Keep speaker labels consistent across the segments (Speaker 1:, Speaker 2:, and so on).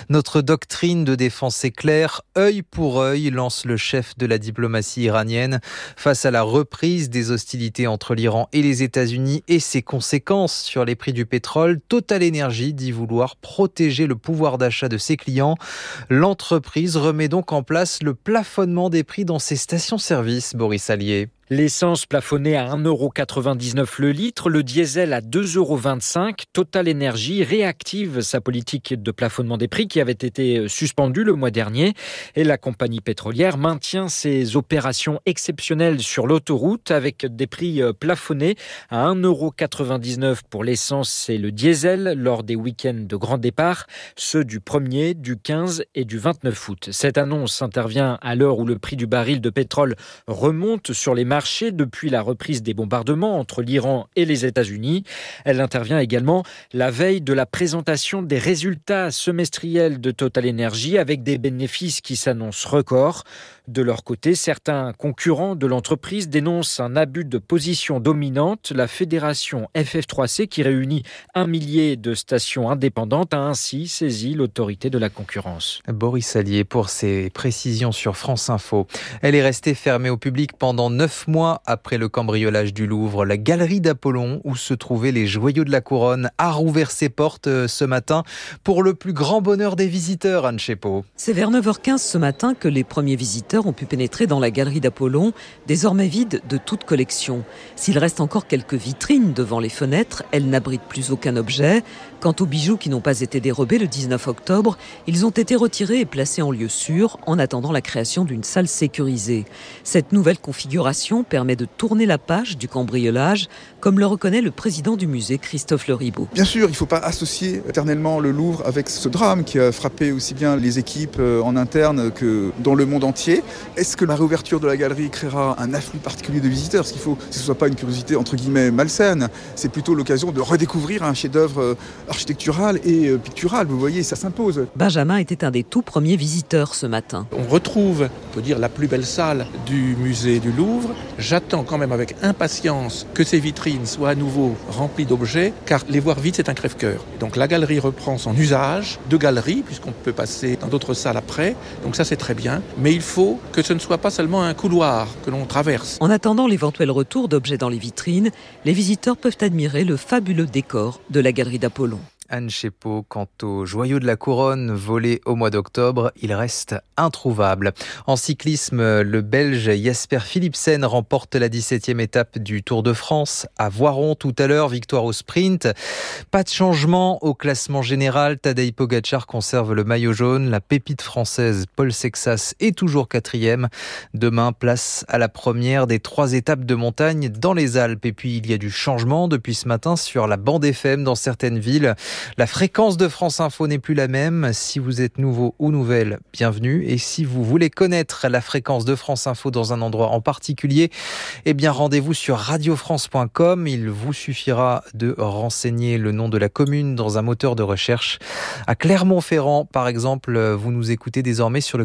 Speaker 1: Notre doctrine de défense est claire, œil pour œil, lance le chef de la diplomatie iranienne face à la reprise des hostilités entre l'Iran et les États-Unis et ses conséquences sur les prix du pétrole. TotalEnergies dit vouloir protéger le pouvoir d'achat de ses clients. L'entreprise remet donc en place le plafonnement des prix dans ses stations-service, Boris Allier.
Speaker 2: L'essence plafonnée à 1,99 € le litre, le diesel à 2,25 €. TotalEnergies réactive sa politique de plafonnement des prix qui avait été suspendue le mois dernier. Et la compagnie pétrolière maintient ses opérations exceptionnelles sur l'autoroute avec des prix plafonnés à 1,99 € pour l'essence et le diesel lors des week-ends de grand départ, ceux du 1er, du 15 et du 29 août. Cette annonce intervient à l'heure où le prix du baril de pétrole remonte sur les marchés depuis la reprise des bombardements entre l'Iran et les États-Unis. Elle intervient également la veille de la présentation des résultats semestriels de TotalEnergies avec des bénéfices qui s'annoncent records. De leur côté, certains concurrents de l'entreprise dénoncent un abus de position dominante. La fédération FF3C, qui réunit 1 millier de stations indépendantes, a ainsi saisi l'autorité de la concurrence.
Speaker 1: Boris Allier pour ses précisions sur France Info. Elle est restée fermée au public pendant 9 mois après le cambriolage du Louvre. La galerie d'Apollon, où se trouvaient les joyaux de la couronne, a rouvert ses portes ce matin pour le plus grand bonheur des visiteurs, Anne Chepot.
Speaker 3: C'est vers 9h15 ce matin que les premiers visiteurs ont pu pénétrer dans la galerie d'Apollon, désormais vide de toute collection. S'il reste encore quelques vitrines devant les fenêtres, elles n'abritent plus aucun objet. Quant aux bijoux qui n'ont pas été dérobés le 19 octobre, ils ont été retirés et placés en lieu sûr en attendant la création d'une salle sécurisée. Cette nouvelle configuration permet de tourner la page du cambriolage, comme le reconnaît le président du musée, Christophe Le Ribaud.
Speaker 4: Bien sûr, il ne faut pas associer éternellement le Louvre avec ce drame qui a frappé aussi bien les équipes en interne que dans le monde entier. Est-ce que la réouverture de la galerie créera un afflux particulier de visiteurs ? Ce qu'il faut, c'est que ce ne soit pas une curiosité entre guillemets malsaine, c'est plutôt l'occasion de redécouvrir un chef-d'œuvre architectural et pictural. Vous voyez, ça s'impose.
Speaker 3: Benjamin était un des tout premiers visiteurs ce matin.
Speaker 5: On retrouve, on peut dire, la plus belle salle du musée du Louvre. J'attends quand même avec impatience que ces vitrines soient à nouveau remplies d'objets, car les voir vides, c'est un crève-cœur. Donc la galerie reprend son usage de galerie, puisqu'on peut passer dans d'autres salles après. Donc ça, c'est très bien. Mais il faut que ce ne soit pas seulement un couloir que l'on traverse.
Speaker 3: En attendant l'éventuel retour d'objets dans les vitrines, les visiteurs peuvent admirer le fabuleux décor de la galerie d'Apollon.
Speaker 1: Anne Chepot, quant aux joyaux de la couronne volés au mois d'octobre, il reste introuvable. En cyclisme, le Belge Jasper Philipsen remporte la 17e étape du Tour de France à Voiron tout à l'heure, victoire au sprint. Pas de changement au classement général, Tadej Pogačar conserve le maillot jaune, la pépite française Paul Sexas est toujours 4e. Demain, place à la première des 3 étapes de montagne dans les Alpes. Et puis il y a du changement depuis ce matin sur la bande FM dans certaines villes. La fréquence de France Info n'est plus la même. Si vous êtes nouveau ou nouvelle, bienvenue. Et si vous voulez connaître la fréquence de France Info dans un endroit en particulier, eh bien rendez-vous sur radiofrance.com. Il vous suffira de renseigner le nom de la commune dans un moteur de recherche. À Clermont-Ferrand, par exemple, vous nous écoutez désormais sur le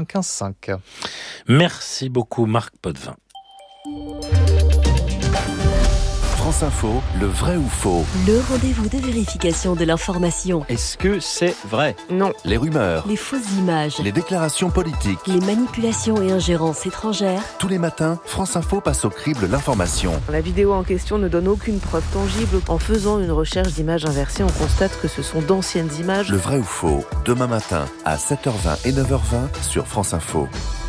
Speaker 1: 95.5.
Speaker 6: Merci beaucoup Marc Potvin.
Speaker 7: France Info, le vrai ou faux ?
Speaker 8: Le rendez-vous de vérification de l'information.
Speaker 9: Est-ce que c'est vrai ?
Speaker 8: Non.
Speaker 7: Les rumeurs,
Speaker 8: Les fausses images,
Speaker 7: les déclarations politiques,
Speaker 8: les manipulations et ingérences étrangères.
Speaker 7: tous les matins, France Info passe au crible l'information.
Speaker 10: La vidéo en question ne donne aucune preuve tangible. En faisant une recherche d'images inversées, on constate que ce sont d'anciennes images.
Speaker 7: Le vrai ou faux, demain matin à 7h20 et 9h20 sur France Info.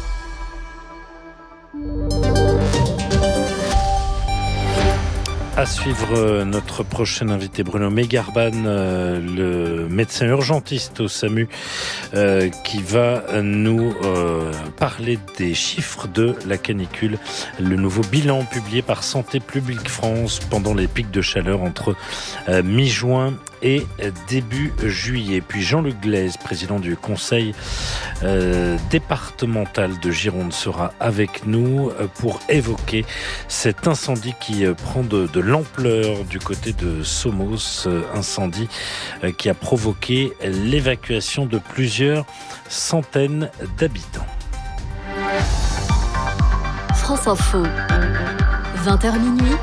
Speaker 6: À suivre notre prochain invité Bruno Megarban, le médecin urgentiste au SAMU, qui va nous parler des chiffres de la canicule. Le nouveau bilan publié par Santé publique France pendant les pics de chaleur entre mi-juin et début juillet. Puis Jean-Luc Glaise, président du conseil départemental de Gironde, sera avec nous pour évoquer cet incendie qui prend de l'ampleur du côté de Somos, incendie qui a provoqué l'évacuation de plusieurs centaines d'habitants.
Speaker 8: France Info, 20h minuit.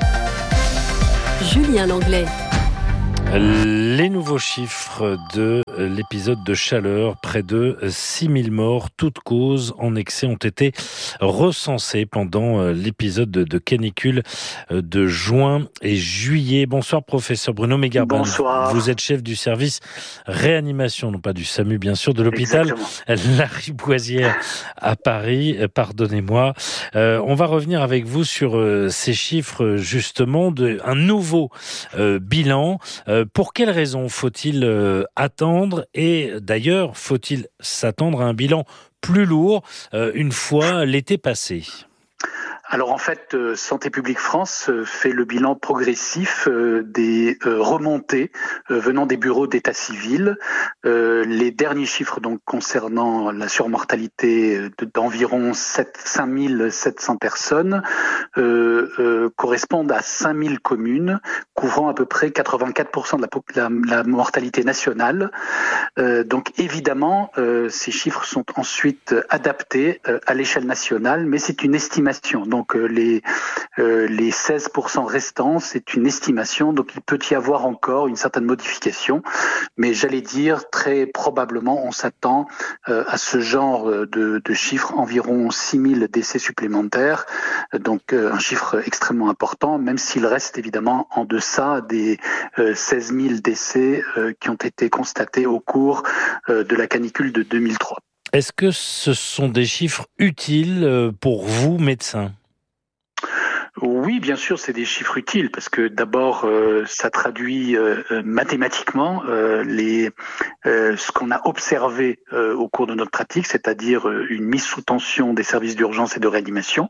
Speaker 8: Julien Langlais.
Speaker 6: Les nouveaux chiffres de l'épisode de chaleur. Près de 6000 morts, toutes causes en excès, ont été recensées pendant l'épisode de canicule de juin et juillet. Bonsoir professeur Bruno Megarban.
Speaker 9: Bonsoir.
Speaker 6: Vous êtes chef du service réanimation, non pas du SAMU bien sûr, de l'hôpital Lariboisière à Paris. Pardonnez-moi. On va revenir avec vous sur ces chiffres justement un nouveau bilan. Pour quelles raisons faut-il attendre, et d'ailleurs faut-il s'attendre à un bilan plus lourd une fois l'été passé ?
Speaker 9: Alors en fait, Santé publique France fait le bilan progressif des remontées venant des bureaux d'état civil. Les derniers chiffres donc concernant la surmortalité d'environ 5700 personnes correspondent à 5000 communes, couvrant à peu près 84% de la mortalité nationale. Donc évidemment, ces chiffres sont ensuite adaptés à l'échelle nationale, mais c'est une estimation. Donc les 16% restants, c'est une estimation, donc il peut y avoir encore une certaine modification, mais j'allais dire très probablement on s'attend à ce genre de chiffres, environ 6000 décès supplémentaires, donc un chiffre extrêmement important, même s'il reste évidemment en deçà des 16 000 décès qui ont été constatés au cours de la canicule de 2003.
Speaker 6: Est-ce que ce sont des chiffres utiles pour vous, médecins ?
Speaker 9: Oui, bien sûr, c'est des chiffres utiles parce que d'abord, ça traduit mathématiquement ce qu'on a observé au cours de notre pratique, c'est-à-dire une mise sous tension des services d'urgence et de réanimation,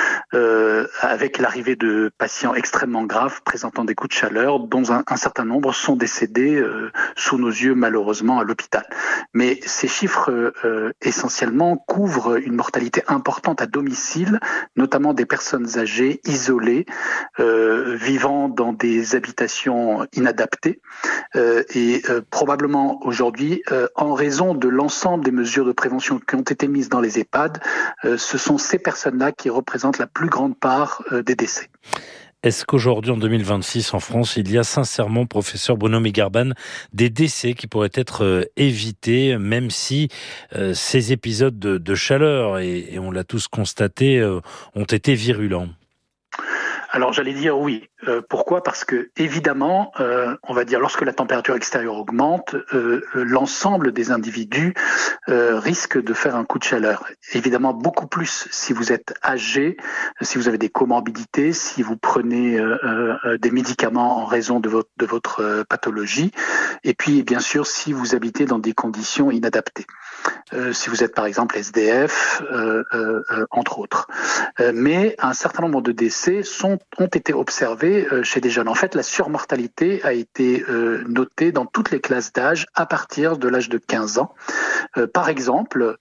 Speaker 9: avec l'arrivée de patients extrêmement graves présentant des coups de chaleur, dont un certain nombre sont décédés sous nos yeux malheureusement à l'hôpital. Mais ces chiffres essentiellement couvrent une mortalité importante à domicile, notamment des personnes âgées, isolés, vivant dans des habitations inadaptées et probablement aujourd'hui, en raison de l'ensemble des mesures de prévention qui ont été mises dans les EHPAD, ce sont ces personnes-là qui représentent la plus grande part des décès.
Speaker 6: Est-ce qu'aujourd'hui, en 2026, en France, il y a sincèrement, professeur Bruno Megarban, des décès qui pourraient être évités, même si ces épisodes de chaleur, et on l'a tous constaté, ont été virulents ?
Speaker 9: Alors j'allais dire oui. Pourquoi ? Parce que évidemment, on va dire lorsque la température extérieure augmente, l'ensemble des individus risque de faire un coup de chaleur. Évidemment beaucoup plus si vous êtes âgé, si vous avez des comorbidités, si vous prenez des médicaments en raison de votre pathologie, et puis bien sûr si vous habitez dans des conditions inadaptées. Si vous êtes par exemple SDF, entre autres. Mais un certain nombre de décès ont été observés chez des jeunes. En fait, la surmortalité a été notée dans toutes les classes d'âge à partir de l'âge de 15 ans. Par exemple,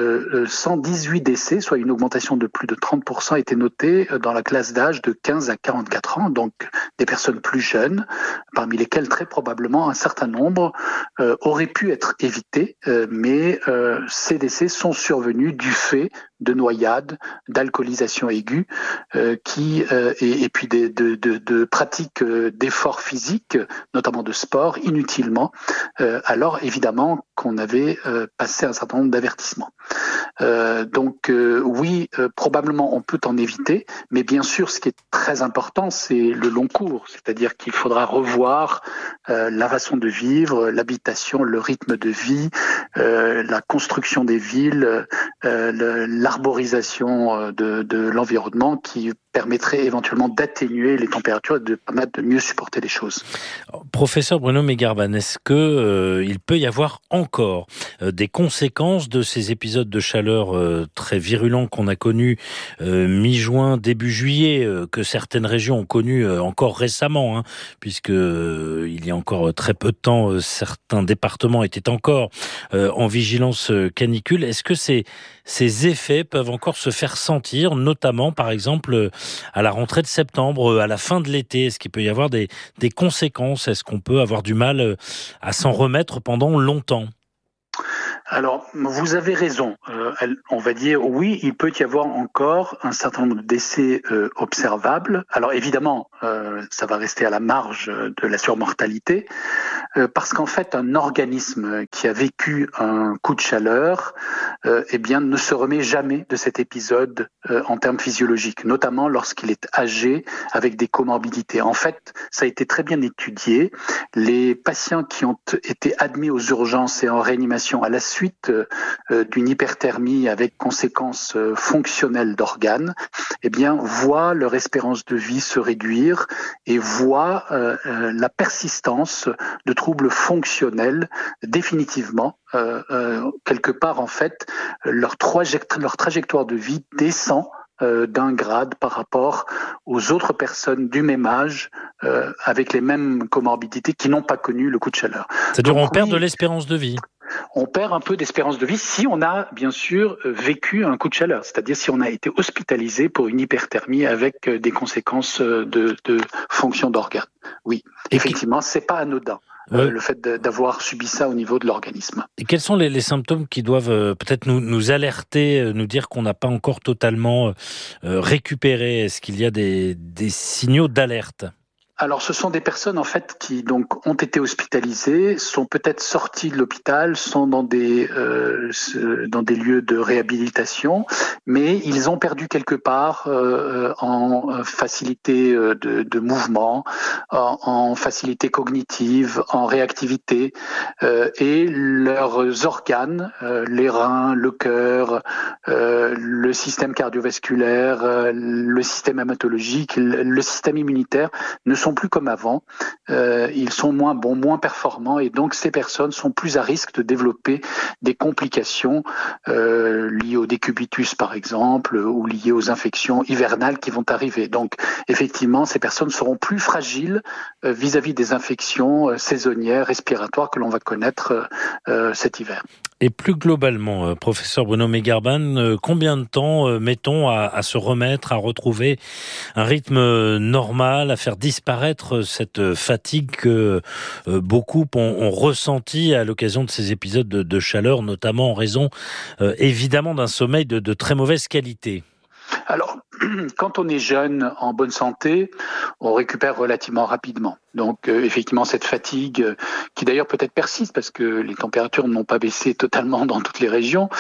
Speaker 9: 118 décès, soit une augmentation de plus de 30%, a été notée dans la classe d'âge de 15 à 44 ans, donc des personnes plus jeunes, parmi lesquelles très probablement un certain nombre auraient pu être évités, mais ces décès sont survenus du fait de noyades, d'alcoolisation aiguë, et puis de pratiques d'efforts physiques, notamment de sport, inutilement, alors évidemment qu'on avait passé un certain nombre d'avertissements. Donc oui, probablement on peut en éviter, mais bien sûr ce qui est très important, c'est le long cours, c'est-à-dire qu'il faudra revoir la façon de vivre, l'habitation, le rythme de vie, la construction des villes, l'arborisation de l'environnement qui permettrait éventuellement d'atténuer les températures et de permettre de mieux supporter les choses.
Speaker 6: Professeur Bruno Megarban, est-ce que il peut y avoir encore des conséquences de ces épisodes de chaleur très virulents qu'on a connus mi-juin, début juillet, que certaines régions ont connus encore récemment, puisque il y a encore très peu de temps, certains départements étaient encore en vigilance canicule. Est-ce que ces effets peuvent encore se faire sentir, notamment par exemple à la rentrée de septembre, à la fin de l'été? Est-ce qu'il peut y avoir des conséquences? Est-ce qu'on peut avoir du mal à s'en remettre pendant longtemps?
Speaker 9: Alors, vous avez raison. On va dire, oui, il peut y avoir encore un certain nombre de décès observables. Alors, évidemment, ça va rester à la marge de la surmortalité, parce qu'en fait, un organisme qui a vécu un coup de chaleur, ne se remet jamais de cet épisode en termes physiologiques, notamment lorsqu'il est âgé avec des comorbidités. En fait, ça a été très bien étudié. Les patients qui ont été admis aux urgences et en réanimation à la suite d'une hyperthermie avec conséquences fonctionnelles d'organes, voient leur espérance de vie se réduire et voient la persistance de troubles fonctionnels définitivement. Quelque part, en fait, leur trajectoire de vie descend d'un grade par rapport aux autres personnes du même âge avec les mêmes comorbidités qui n'ont pas connu le coup de chaleur.
Speaker 6: C'est-à-dire on perd de l'espérance de vie.
Speaker 9: On perd un peu d'espérance de vie si on a bien sûr vécu un coup de chaleur, c'est-à-dire si on a été hospitalisé pour une hyperthermie avec des conséquences de fonction d'organes. Oui, effectivement, c'est pas anodin. Le fait d'avoir subi ça au niveau de l'organisme.
Speaker 6: Et quels sont les symptômes qui doivent peut-être nous alerter, nous dire qu'on n'a pas encore totalement récupéré? Est-ce qu'il y a des signaux d'alerte?
Speaker 9: Alors, ce sont des personnes en fait qui donc ont été hospitalisées, sont peut-être sorties de l'hôpital, sont dans des lieux de réhabilitation, mais ils ont perdu quelque part en facilité de mouvement, en facilité cognitive, en réactivité, et leurs organes, les reins, le cœur, le système cardiovasculaire, le système hématologique, le système immunitaire ne sont plus comme avant, ils sont moins bons, moins performants, et donc ces personnes sont plus à risque de développer des complications liées au décubitus par exemple, ou liées aux infections hivernales qui vont arriver. Donc effectivement, ces personnes seront plus fragiles vis-à-vis des infections saisonnières, respiratoires que l'on va connaître cet hiver.
Speaker 6: Et plus globalement, professeur Bruno Megarban, combien de temps mettons à se remettre, à retrouver un rythme normal, à faire disparaître cette fatigue que beaucoup ont ressenti à l'occasion de ces épisodes de chaleur, notamment en raison évidemment d'un sommeil de très mauvaise qualité?
Speaker 9: Alors, quand on est jeune, en bonne santé, on récupère relativement rapidement. Donc, effectivement, cette fatigue, qui d'ailleurs peut-être persiste parce que les températures n'ont pas baissé totalement dans toutes les régions,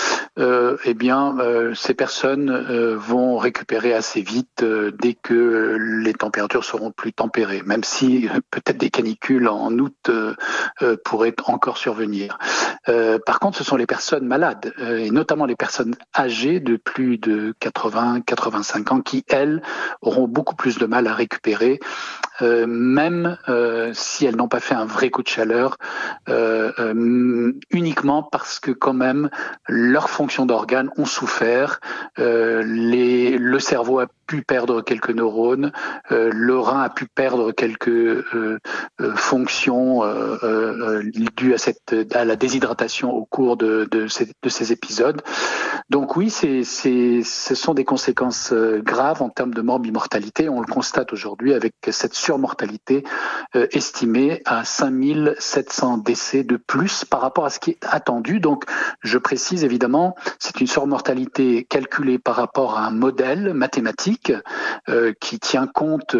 Speaker 9: ces personnes vont récupérer assez vite dès que les températures seront plus tempérées, même si peut-être des canicules en août pourraient encore survenir. Par contre, ce sont les personnes malades, et notamment les personnes âgées de plus de 80-85 ans qui, elles, auront beaucoup plus de mal à récupérer, même si elles n'ont pas fait un vrai coup de chaleur, uniquement parce que quand même leurs fonctions d'organes ont souffert, le cerveau a pu perdre quelques neurones, le rein a pu perdre quelques fonctions dues à la déshydratation au cours de ces épisodes. Donc oui, ce sont des conséquences graves en termes de morbimortalité. On le constate aujourd'hui avec cette surmortalité estimée à 5700 décès de plus par rapport à ce qui est attendu. Donc je précise évidemment, c'est une surmortalité calculée par rapport à un modèle mathématique qui tient compte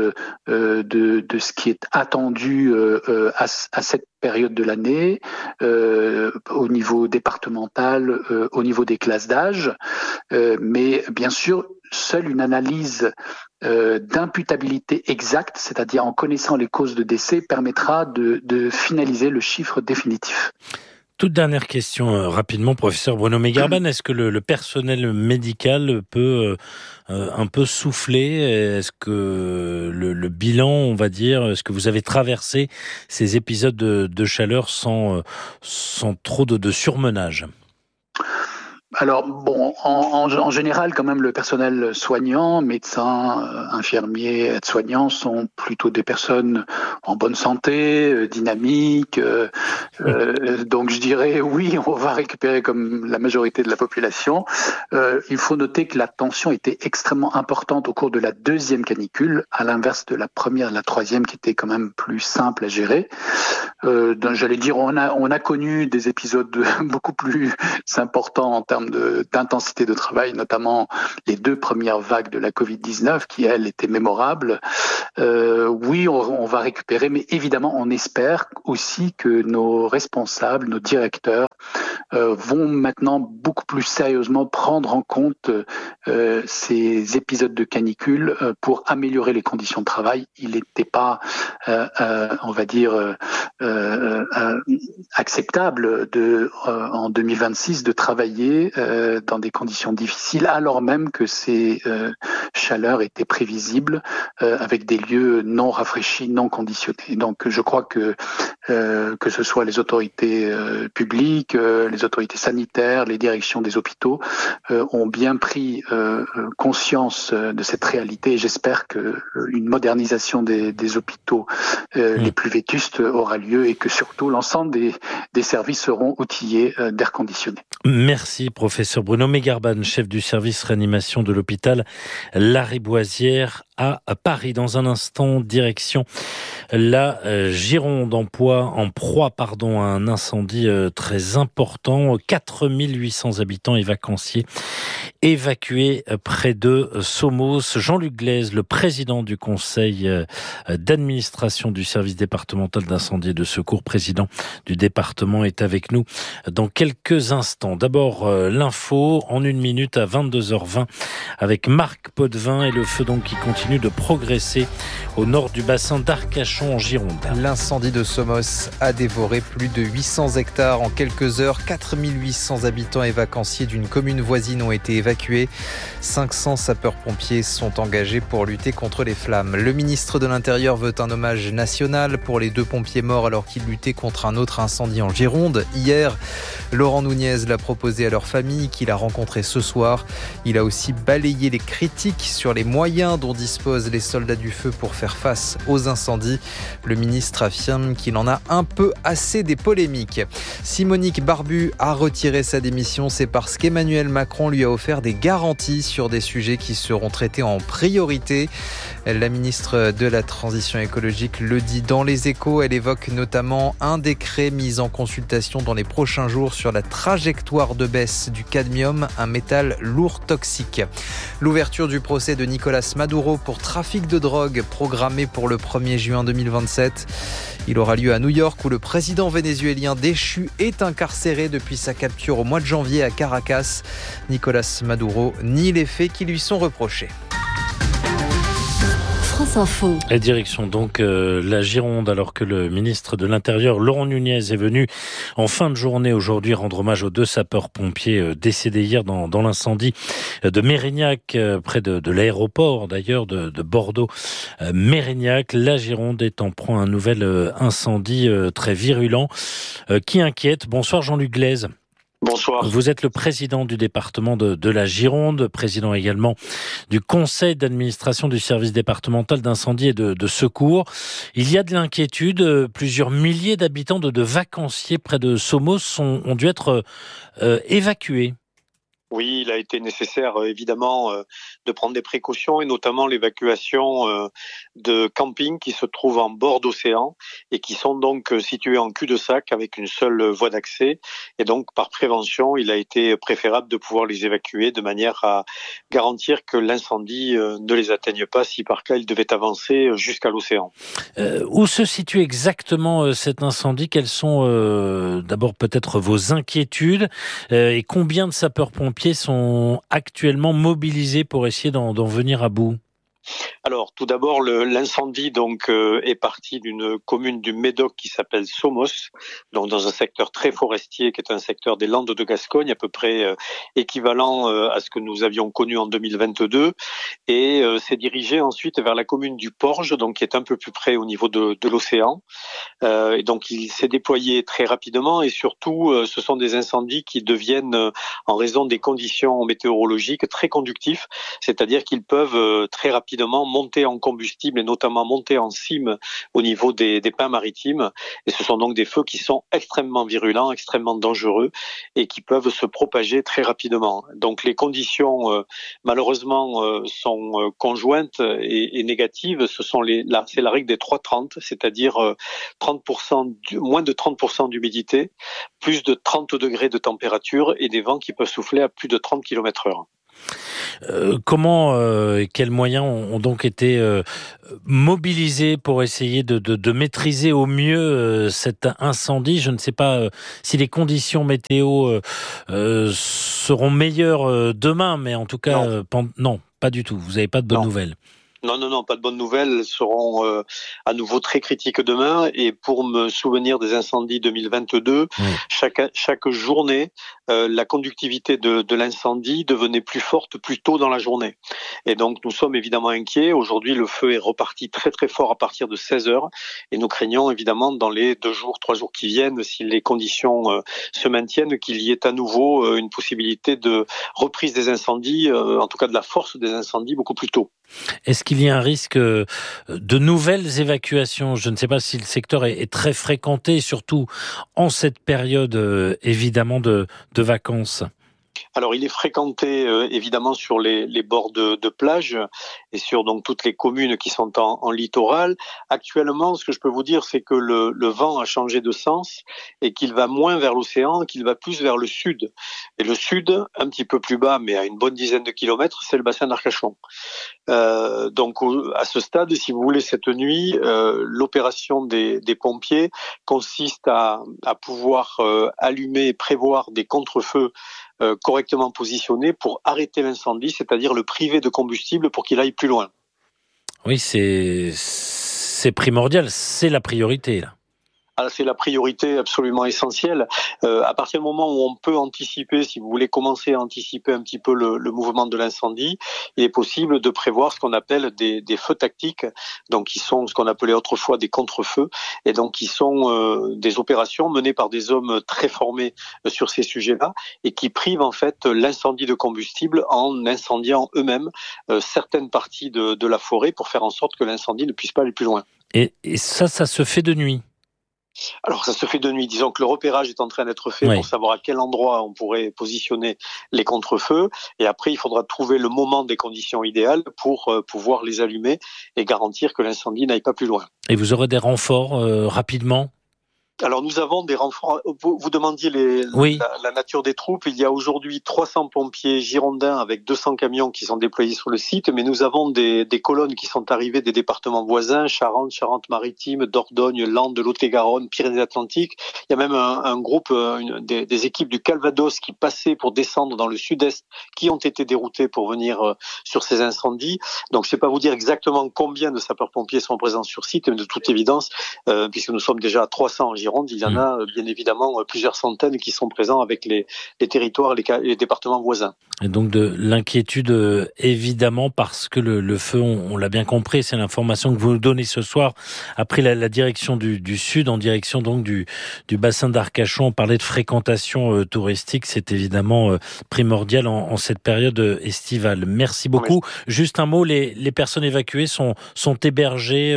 Speaker 9: de ce qui est attendu à cette période de l'année, au niveau départemental, au niveau des classes d'âge, mais bien sûr, seule une analyse d'imputabilité exacte, c'est-à-dire en connaissant les causes de décès, permettra de finaliser le chiffre définitif.
Speaker 6: Toute dernière question, rapidement, professeur Bruno Megarban. Est-ce que le personnel médical peut un peu souffler? Est-ce que le bilan, on va dire, est-ce que vous avez traversé ces épisodes de chaleur sans trop de surmenage?
Speaker 9: Alors bon, en général, quand même, le personnel soignant, médecins, infirmiers, aides-soignants sont plutôt des personnes en bonne santé, dynamiques. Donc je dirais oui, on va récupérer comme la majorité de la population. Il faut noter que la tension était extrêmement importante au cours de la deuxième canicule, à l'inverse de la première et la troisième qui étaient quand même plus simples à gérer. J'allais dire, on a connu des épisodes beaucoup plus importants en termes d'intensité de travail, notamment les 2 premières vagues de la Covid-19 qui, elles, étaient mémorables. Oui, on va récupérer, mais évidemment, on espère aussi que nos responsables, nos directeurs vont maintenant beaucoup plus sérieusement prendre en compte ces épisodes de canicule pour améliorer les conditions de travail. Il n'était pas, on va dire, acceptable en 2026 de travailler dans des conditions difficiles, alors même que ces chaleurs étaient prévisibles avec des lieux non rafraîchis, non conditionnés. Donc je crois que ce soit les autorités publiques, les autorités sanitaires, les directions des hôpitaux ont bien pris conscience de cette réalité et j'espère qu'une modernisation des hôpitaux les plus vétustes aura lieu et que surtout l'ensemble des services seront outillés d'air conditionné.
Speaker 6: Merci professeur Bruno Megarban, chef du service réanimation de l'hôpital Lariboisière à Paris. Dans un instant, direction la Gironde en proie à un incendie très important. 4800 habitants et vacanciers évacués près de Somos. Jean-Luc Glaise, le président du conseil d'administration du service départemental d'incendie et de secours, président du département, est avec nous dans quelques instants. D'abord, l'info en 1 minute à 22h20 avec Marc Potvin et le feu donc qui continue de progresser au nord du bassin d'Arcachon en Gironde.
Speaker 1: L'incendie de Somos a dévoré plus de 800 hectares en quelques heures. 4800 habitants et vacanciers d'une commune voisine ont été évacués. 500 sapeurs-pompiers sont engagés pour lutter contre les flammes. Le ministre de l'Intérieur veut un hommage national pour les 2 pompiers morts alors qu'ils luttaient contre un autre incendie en Gironde. Hier, Laurent Nunez l'a proposé à leur famille, qu'il a rencontré ce soir. Il a aussi balayé les critiques sur les moyens dont disposent les soldats du feu pour faire face aux incendies. Le ministre affirme qu'il en a un peu assez des polémiques. Si Monique Barbu a retiré sa démission, c'est parce qu'Emmanuel Macron lui a offert des garanties sur des sujets qui seront traités en priorité. La ministre de la Transition écologique le dit dans Les Échos. Elle évoque notamment un décret mis en consultation dans les prochains jours sur la trajectoire de baisse du cadmium, un métal lourd toxique. L'ouverture du procès de Nicolás Maduro pour trafic de drogue programmé pour le 1er juin 2027. Il aura lieu à New York où le président vénézuélien déchu est incarcéré depuis sa capture au mois de janvier à Caracas. Nicolás Maduro nie les faits qui lui sont reprochés.
Speaker 8: France Info.
Speaker 6: Et direction donc la Gironde, alors que le ministre de l'Intérieur, Laurent Nunez, est venu en fin de journée aujourd'hui rendre hommage aux 2 sapeurs-pompiers décédés hier dans l'incendie de Mérignac, près de l'aéroport d'ailleurs de Bordeaux-Mérignac. La Gironde est en proie à un nouvel incendie très virulent qui inquiète. Bonsoir Jean-Luc Glaise.
Speaker 11: Bonsoir.
Speaker 6: Vous êtes le président du département de la Gironde, président également du conseil d'administration du service départemental d'incendie et de secours. Il y a de l'inquiétude. Plusieurs milliers d'habitants de vacanciers près de Somos ont dû être évacués.
Speaker 11: Oui, il a été nécessaire évidemment de prendre des précautions et notamment l'évacuation de campings qui se trouvent en bord d'océan et qui sont donc situés en cul-de-sac avec une seule voie d'accès. Et donc par prévention, il a été préférable de pouvoir les évacuer de manière à garantir que l'incendie ne les atteigne pas si par cas il devait avancer jusqu'à l'océan.
Speaker 6: Où se situe exactement cet incendie ? Quelles sont d'abord peut-être vos inquiétudes et combien de sapeurs-pompiers sont actuellement mobilisés pour essayer d'en venir à bout ?
Speaker 11: Alors, tout d'abord, l'incendie est parti d'une commune du Médoc qui s'appelle Somos, donc dans un secteur très forestier qui est un secteur des Landes de Gascogne, à peu près équivalent à ce que nous avions connu en 2022, et s'est dirigé ensuite vers la commune du Porge, donc qui est un peu plus près au niveau de l'océan. Et donc, il s'est déployé très rapidement, et surtout, ce sont des incendies qui deviennent, en raison des conditions météorologiques, très conductifs, c'est-à-dire qu'ils peuvent très rapidement monter en combustible et notamment monter en cime au niveau des pins maritimes. Et ce sont donc des feux qui sont extrêmement virulents, extrêmement dangereux et qui peuvent se propager très rapidement. Donc les conditions malheureusement sont conjointes et négatives. C'est la règle des 3-30, c'est-à-dire 30%, moins de 30% d'humidité, plus de 30 degrés de température et des vents qui peuvent souffler à plus de 30 km/h.
Speaker 6: Quels moyens ont donc été mobilisés pour essayer de maîtriser au mieux cet incendie? Je ne sais pas si les conditions météo seront meilleures demain, mais en tout cas, non, pas du tout. Vous n'avez pas de bonnes nouvelles?
Speaker 11: Non, pas de bonnes nouvelles. Elles seront à nouveau très critiques demain. Et pour me souvenir des incendies 2022, chaque journée, la conductivité de l'incendie devenait plus forte plus tôt dans la journée. Et donc, nous sommes évidemment inquiets. Aujourd'hui, le feu est reparti très très fort à partir de 16h. Et nous craignons évidemment dans les 3 jours qui viennent, si les conditions se maintiennent, qu'il y ait à nouveau une possibilité de reprise des incendies, en tout cas de la force des incendies beaucoup plus tôt.
Speaker 6: Est-ce qu'il y a un risque de nouvelles évacuations? Je ne sais pas si le secteur est très fréquenté, surtout en cette période évidemment de vacances.
Speaker 11: Alors, il est fréquenté évidemment sur les bords de plage et sur donc toutes les communes qui sont en littoral. Actuellement, ce que je peux vous dire, c'est que le vent a changé de sens et qu'il va moins vers l'océan, qu'il va plus vers le sud. Et le sud, un petit peu plus bas, mais à une bonne dizaine de kilomètres, c'est le bassin d'Arcachon. Donc, à ce stade, si vous voulez, cette nuit, l'opération des pompiers consiste à pouvoir allumer et prévoir des contre-feux correctement positionné pour arrêter l'incendie, c'est-à-dire le priver de combustible pour qu'il aille plus loin.
Speaker 6: Oui, c'est primordial, c'est la priorité là.
Speaker 11: Alors, c'est la priorité absolument essentielle. À partir du moment où on peut anticiper, si vous voulez commencer à anticiper un petit peu le mouvement de l'incendie, il est possible de prévoir ce qu'on appelle des feux tactiques, donc qui sont ce qu'on appelait autrefois des contre-feux, et donc qui sont des opérations menées par des hommes très formés sur ces sujets-là, et qui privent en fait l'incendie de combustible en incendiant eux-mêmes certaines parties de la forêt pour faire en sorte que l'incendie ne puisse pas aller plus loin.
Speaker 6: Et ça se fait de nuit?
Speaker 11: Alors, ça se fait de nuit. Disons que le repérage est en train d'être fait pour savoir à quel endroit on pourrait positionner les contre-feux. Et après, il faudra trouver le moment des conditions idéales pour pouvoir les allumer et garantir que l'incendie n'aille pas plus loin.
Speaker 6: Et vous aurez des renforts rapidement?
Speaker 11: Alors, nous avons des renforts. Vous demandiez la nature des troupes. Il y a aujourd'hui 300 pompiers girondins avec 200 camions qui sont déployés sur le site, mais nous avons des colonnes qui sont arrivées des départements voisins, Charente, Charente-Maritime, Dordogne, Landes, Lot-et-Garonne, Pyrénées-Atlantiques. Il y a même un groupe, des équipes du Calvados qui passaient pour descendre dans le sud-est, qui ont été déroutées pour venir sur ces incendies. Donc, je ne sais pas vous dire exactement combien de sapeurs-pompiers sont présents sur site, mais de toute évidence, puisque nous sommes déjà à 300 en Gironde, il y en a bien évidemment plusieurs centaines qui sont présents avec les territoires, les départements voisins.
Speaker 6: Et donc de l'inquiétude évidemment parce que le feu, on l'a bien compris, c'est l'information que vous nous donnez ce soir, a pris la direction du sud, en direction donc du bassin d'Arcachon. On parlait de fréquentation touristique, c'est évidemment primordial en cette période estivale. Merci beaucoup. Oui. Juste un mot, les personnes évacuées sont hébergées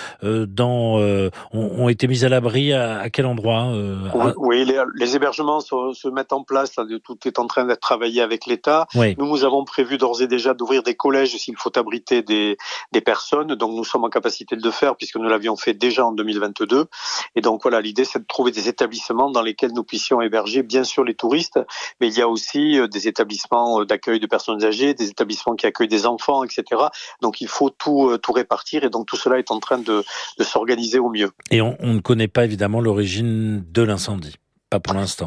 Speaker 6: ont été mises à l'abri à quel endroit
Speaker 11: Oui, les hébergements se mettent en place. Là, tout est en train d'être travaillé avec l'État. Oui. Nous avons prévu d'ores et déjà d'ouvrir des collèges s'il faut abriter des personnes. Donc, nous sommes en capacité de le faire puisque nous l'avions fait déjà en 2022. Et donc, voilà, l'idée, c'est de trouver des établissements dans lesquels nous puissions héberger, bien sûr, les touristes, mais il y a aussi des établissements d'accueil de personnes âgées, des établissements qui accueillent des enfants, etc. Donc, il faut tout répartir. Et donc, tout cela est en train de s'organiser au mieux.
Speaker 6: Et on ne connaît pas, évidemment, l'origine de l'incendie. Pas pour l'instant.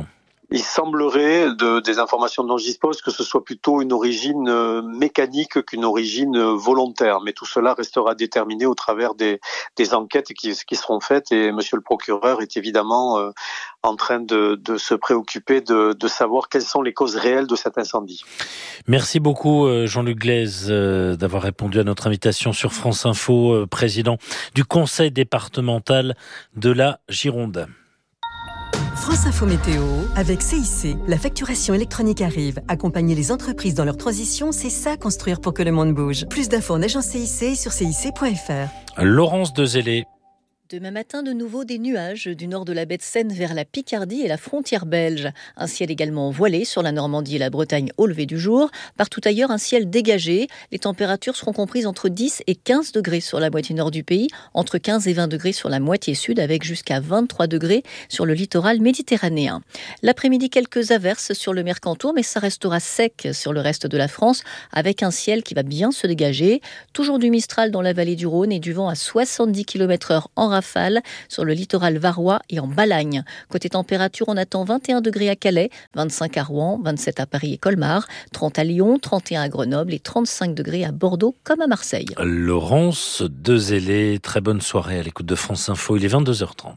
Speaker 11: Il semblerait, des informations dont je dispose, que ce soit plutôt une origine mécanique qu'une origine volontaire. Mais tout cela restera déterminé au travers des enquêtes qui seront faites. Et monsieur le procureur est évidemment en train de se préoccuper de savoir quelles sont les causes réelles de cet incendie.
Speaker 6: Merci beaucoup Jean-Luc Glaise d'avoir répondu à notre invitation sur France Info, président du conseil départemental de la Gironde.
Speaker 12: France Info Météo avec CIC. La facturation électronique arrive. Accompagner les entreprises dans leur transition, c'est ça construire pour que le monde bouge. Plus d'infos en agence CIC et sur cic.fr.
Speaker 6: Laurence Dezellé.
Speaker 13: Demain matin, de nouveau des nuages du nord de la baie de Seine vers la Picardie et la frontière belge. Un ciel également voilé sur la Normandie et la Bretagne au lever du jour. Partout ailleurs, un ciel dégagé. Les températures seront comprises entre 10 et 15 degrés sur la moitié nord du pays, entre 15 et 20 degrés sur la moitié sud, avec jusqu'à 23 degrés sur le littoral méditerranéen. L'après-midi, quelques averses sur le Mercantour, mais ça restera sec sur le reste de la France, avec un ciel qui va bien se dégager. Toujours du Mistral dans la vallée du Rhône et du vent à 70 km/h en rafale sur le littoral varois et en Balagne. Côté température, on attend 21 degrés à Calais, 25 à Rouen, 27 à Paris et Colmar, 30 à Lyon, 31 à Grenoble et 35 degrés à Bordeaux comme à Marseille.
Speaker 6: Laurence Dezellé, très bonne soirée à l'écoute de France Info, il est 22h30.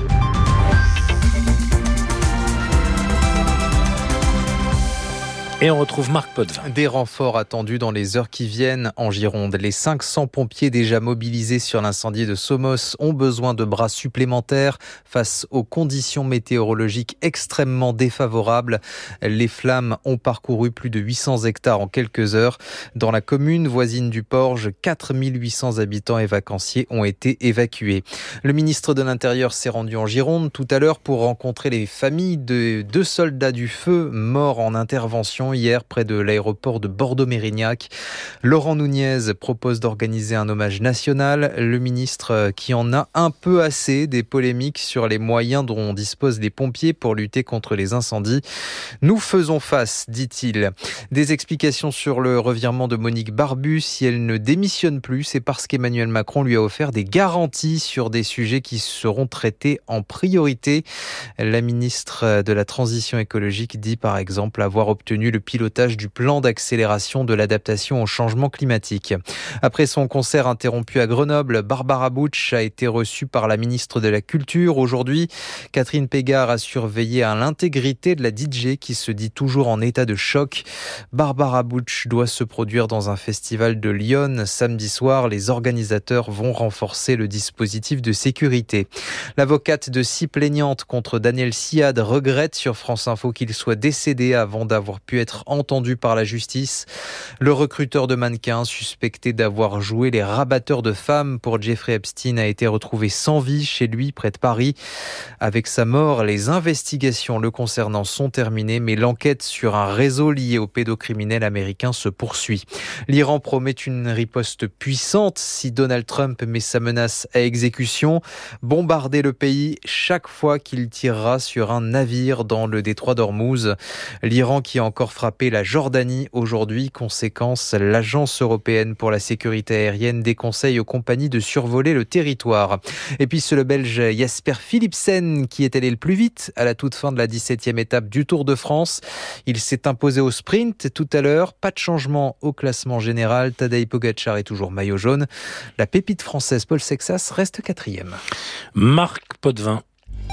Speaker 6: Et on retrouve Marc Potvin.
Speaker 1: Des renforts attendus dans les heures qui viennent en Gironde. Les 500 pompiers déjà mobilisés sur l'incendie de Somos ont besoin de bras supplémentaires face aux conditions météorologiques extrêmement défavorables. Les flammes ont parcouru plus de 800 hectares en quelques heures. Dans la commune voisine du Porge, 4800 habitants et vacanciers ont été évacués. Le ministre de l'Intérieur s'est rendu en Gironde tout à l'heure pour rencontrer les familles de 2 soldats du feu morts en intervention hier près de l'aéroport de Bordeaux-Mérignac. Laurent Nunez propose d'organiser un hommage national. Le ministre qui en a un peu assez des polémiques sur les moyens dont disposent les pompiers pour lutter contre les incendies. Nous faisons face, dit-il. Des explications sur le revirement de Monique Barbu. Si elle ne démissionne plus, c'est parce qu'Emmanuel Macron lui a offert des garanties sur des sujets qui seront traités en priorité. La ministre de la Transition écologique dit par exemple avoir obtenu le pilotage du plan d'accélération de l'adaptation au changement climatique. Après son concert interrompu à Grenoble, Barbara Butch a été reçue par la ministre de la Culture. Aujourd'hui, Catherine Pégard a surveillé à l'intégrité de la DJ qui se dit toujours en état de choc. Barbara Butch doit se produire dans un festival de Lyon samedi soir. Les organisateurs vont renforcer le dispositif de sécurité. L'avocate de 6 plaignantes contre Daniel Siad regrette sur France Info qu'il soit décédé avant d'avoir pu être entendu par la justice. Le recruteur de mannequins suspecté d'avoir joué les rabatteurs de femmes pour Jeffrey Epstein a été retrouvé sans vie chez lui près de Paris. Avec sa mort, les investigations le concernant sont terminées, mais l'enquête sur un réseau lié au pédocriminel américain se poursuit. L'Iran promet une riposte puissante si Donald Trump met sa menace à exécution, bombarder le pays chaque fois qu'il tirera sur un navire dans le détroit d'Ormuz. L'Iran qui a encore frappé la Jordanie aujourd'hui. Conséquence, l'Agence européenne pour la sécurité aérienne déconseille aux compagnies de survoler le territoire. Et puis c'est le Belge Jasper Philipsen qui est allé le plus vite à la toute fin de la 17e étape du Tour de France. Il s'est imposé au sprint tout à l'heure. Pas de changement au classement général. Tadej Pogačar est toujours maillot jaune. La pépite française Paul Sexas reste 4e.
Speaker 6: Marc Potvin.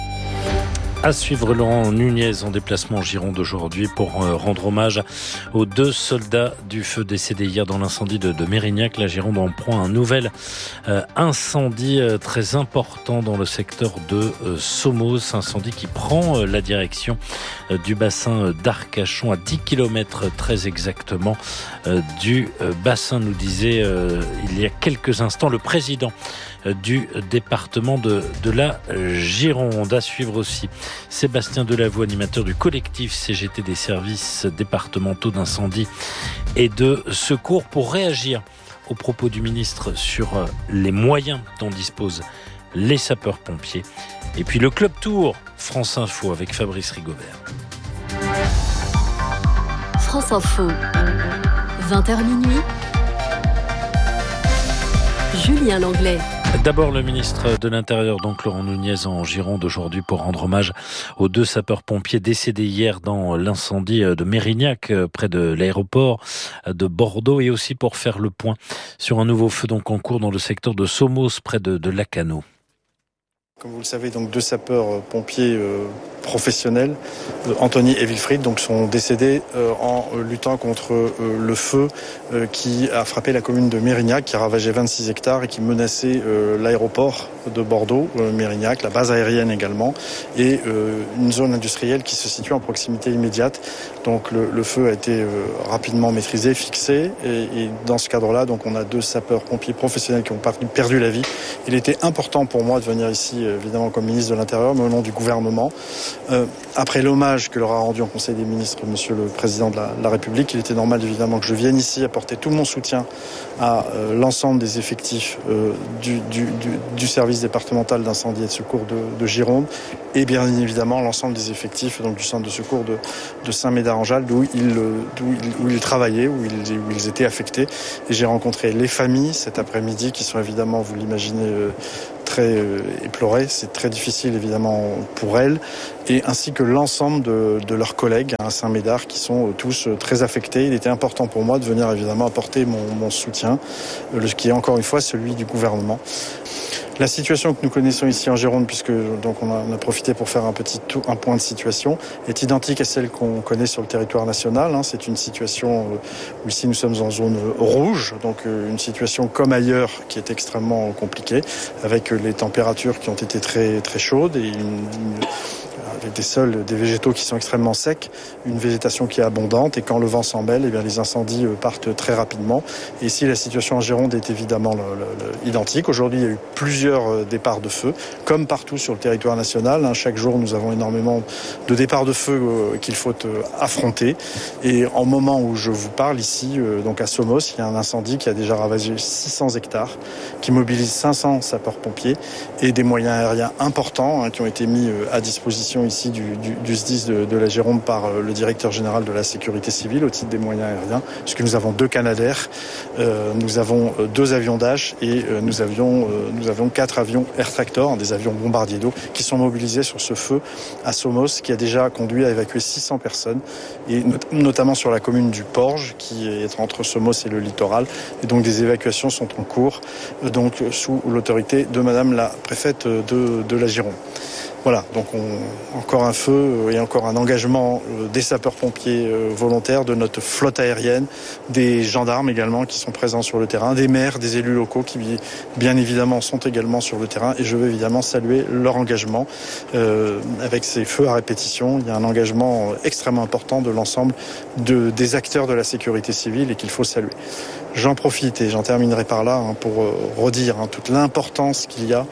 Speaker 6: À suivre Laurent Nunez en déplacement en Gironde aujourd'hui pour rendre hommage aux 2 soldats du feu décédés hier dans l'incendie de Mérignac. La Gironde en prend un nouvel incendie très important dans le secteur de Somos. Incendie qui prend la direction du bassin d'Arcachon à 10 km très exactement du bassin, nous disait il y a quelques instants le président du département de la Gironde. À suivre aussi Sébastien Delavaux, animateur du collectif CGT des services départementaux d'incendie et de secours, pour réagir aux propos du ministre sur les moyens dont disposent les sapeurs-pompiers. Et puis le Club Tour, France Info avec Fabrice Rigobert.
Speaker 8: France Info, 20h minuit. Julien Langlais.
Speaker 6: D'abord, le ministre de l'Intérieur, donc Laurent Nunez, en Gironde aujourd'hui pour rendre hommage aux 2 sapeurs-pompiers décédés hier dans l'incendie de Mérignac, près de l'aéroport de Bordeaux, et aussi pour faire le point sur un nouveau feu donc en cours dans le secteur de Somos, près de Lacanau.
Speaker 14: Comme vous le savez, donc 2 sapeurs-pompiers professionnels, Anthony et Wilfried, donc sont décédés en luttant contre le feu qui a frappé la commune de Mérignac, qui a ravagé 26 hectares et qui menaçait l'aéroport de Bordeaux, Mérignac, la base aérienne également, et une zone industrielle qui se situe en proximité immédiate. Donc le feu a été rapidement maîtrisé, fixé, et dans ce cadre-là, donc on a 2 sapeurs-pompiers professionnels qui ont perdu la vie. Il était important pour moi de venir ici, évidemment comme ministre de l'Intérieur, mais au nom du gouvernement. Après l'hommage que leur a rendu en Conseil des ministres Monsieur le Président de la République, il était normal évidemment que je vienne ici apporter tout mon soutien à l'ensemble des effectifs du service départemental d'incendie et de secours de Gironde, et bien évidemment l'ensemble des effectifs donc, du centre de secours de Saint-Médard-en-Jalles, où ils travaillaient, où ils étaient affectés. Et j'ai rencontré les familles cet après-midi qui sont évidemment, vous l'imaginez, très éplorées. C'est très difficile évidemment pour elles, et ainsi que l'ensemble de leurs collègues à Saint-Médard qui sont tous très affectés. Il était important pour moi de venir évidemment apporter mon soutien, qui est encore une fois celui du gouvernement. La situation que nous connaissons ici en Gironde, puisque donc on a profité pour faire un point de situation, est identique à celle qu'on connaît sur le territoire national. C'est une situation où ici nous sommes en zone rouge, donc une situation comme ailleurs qui est extrêmement compliquée, avec les températures qui ont été très très chaudes et avec des sols, des végétaux qui sont extrêmement secs, une végétation qui est abondante, et quand le vent s'en mêle, eh bien les incendies partent très rapidement. Et ici, la situation en Gironde est évidemment identique. Aujourd'hui, il y a eu plusieurs départs de feu, comme partout sur le territoire national. Chaque jour, nous avons énormément de départs de feu qu'il faut affronter. Et en moment où je vous parle ici, donc à Somos, il y a un incendie qui a déjà ravagé 600 hectares, qui mobilise 500 sapeurs-pompiers et des moyens aériens importants qui ont été mis à disposition ici du SDIS de la Gironde par le directeur général de la sécurité civile au titre des moyens aériens, puisque nous avons 2 Canadair, nous avons 2 avions Dash et nous avions 4 avions Air Tractor, des avions bombardiers d'eau, qui sont mobilisés sur ce feu à Somos, qui a déjà conduit à évacuer 600 personnes, et notamment sur la commune du Porge, qui est entre Somos et le littoral. Et donc des évacuations sont en cours, donc sous l'autorité de Madame la préfète de la Gironde. Voilà, donc encore un feu et encore un engagement des sapeurs-pompiers volontaires, de notre flotte aérienne, des gendarmes également qui sont présents sur le terrain, des maires, des élus locaux qui bien évidemment sont également sur le terrain, et je veux évidemment saluer leur engagement avec ces feux à répétition. Il y a un engagement extrêmement important de l'ensemble des acteurs de la sécurité civile et qu'il faut saluer. J'en profite et j'en terminerai par là pour redire toute l'importance qu'il y a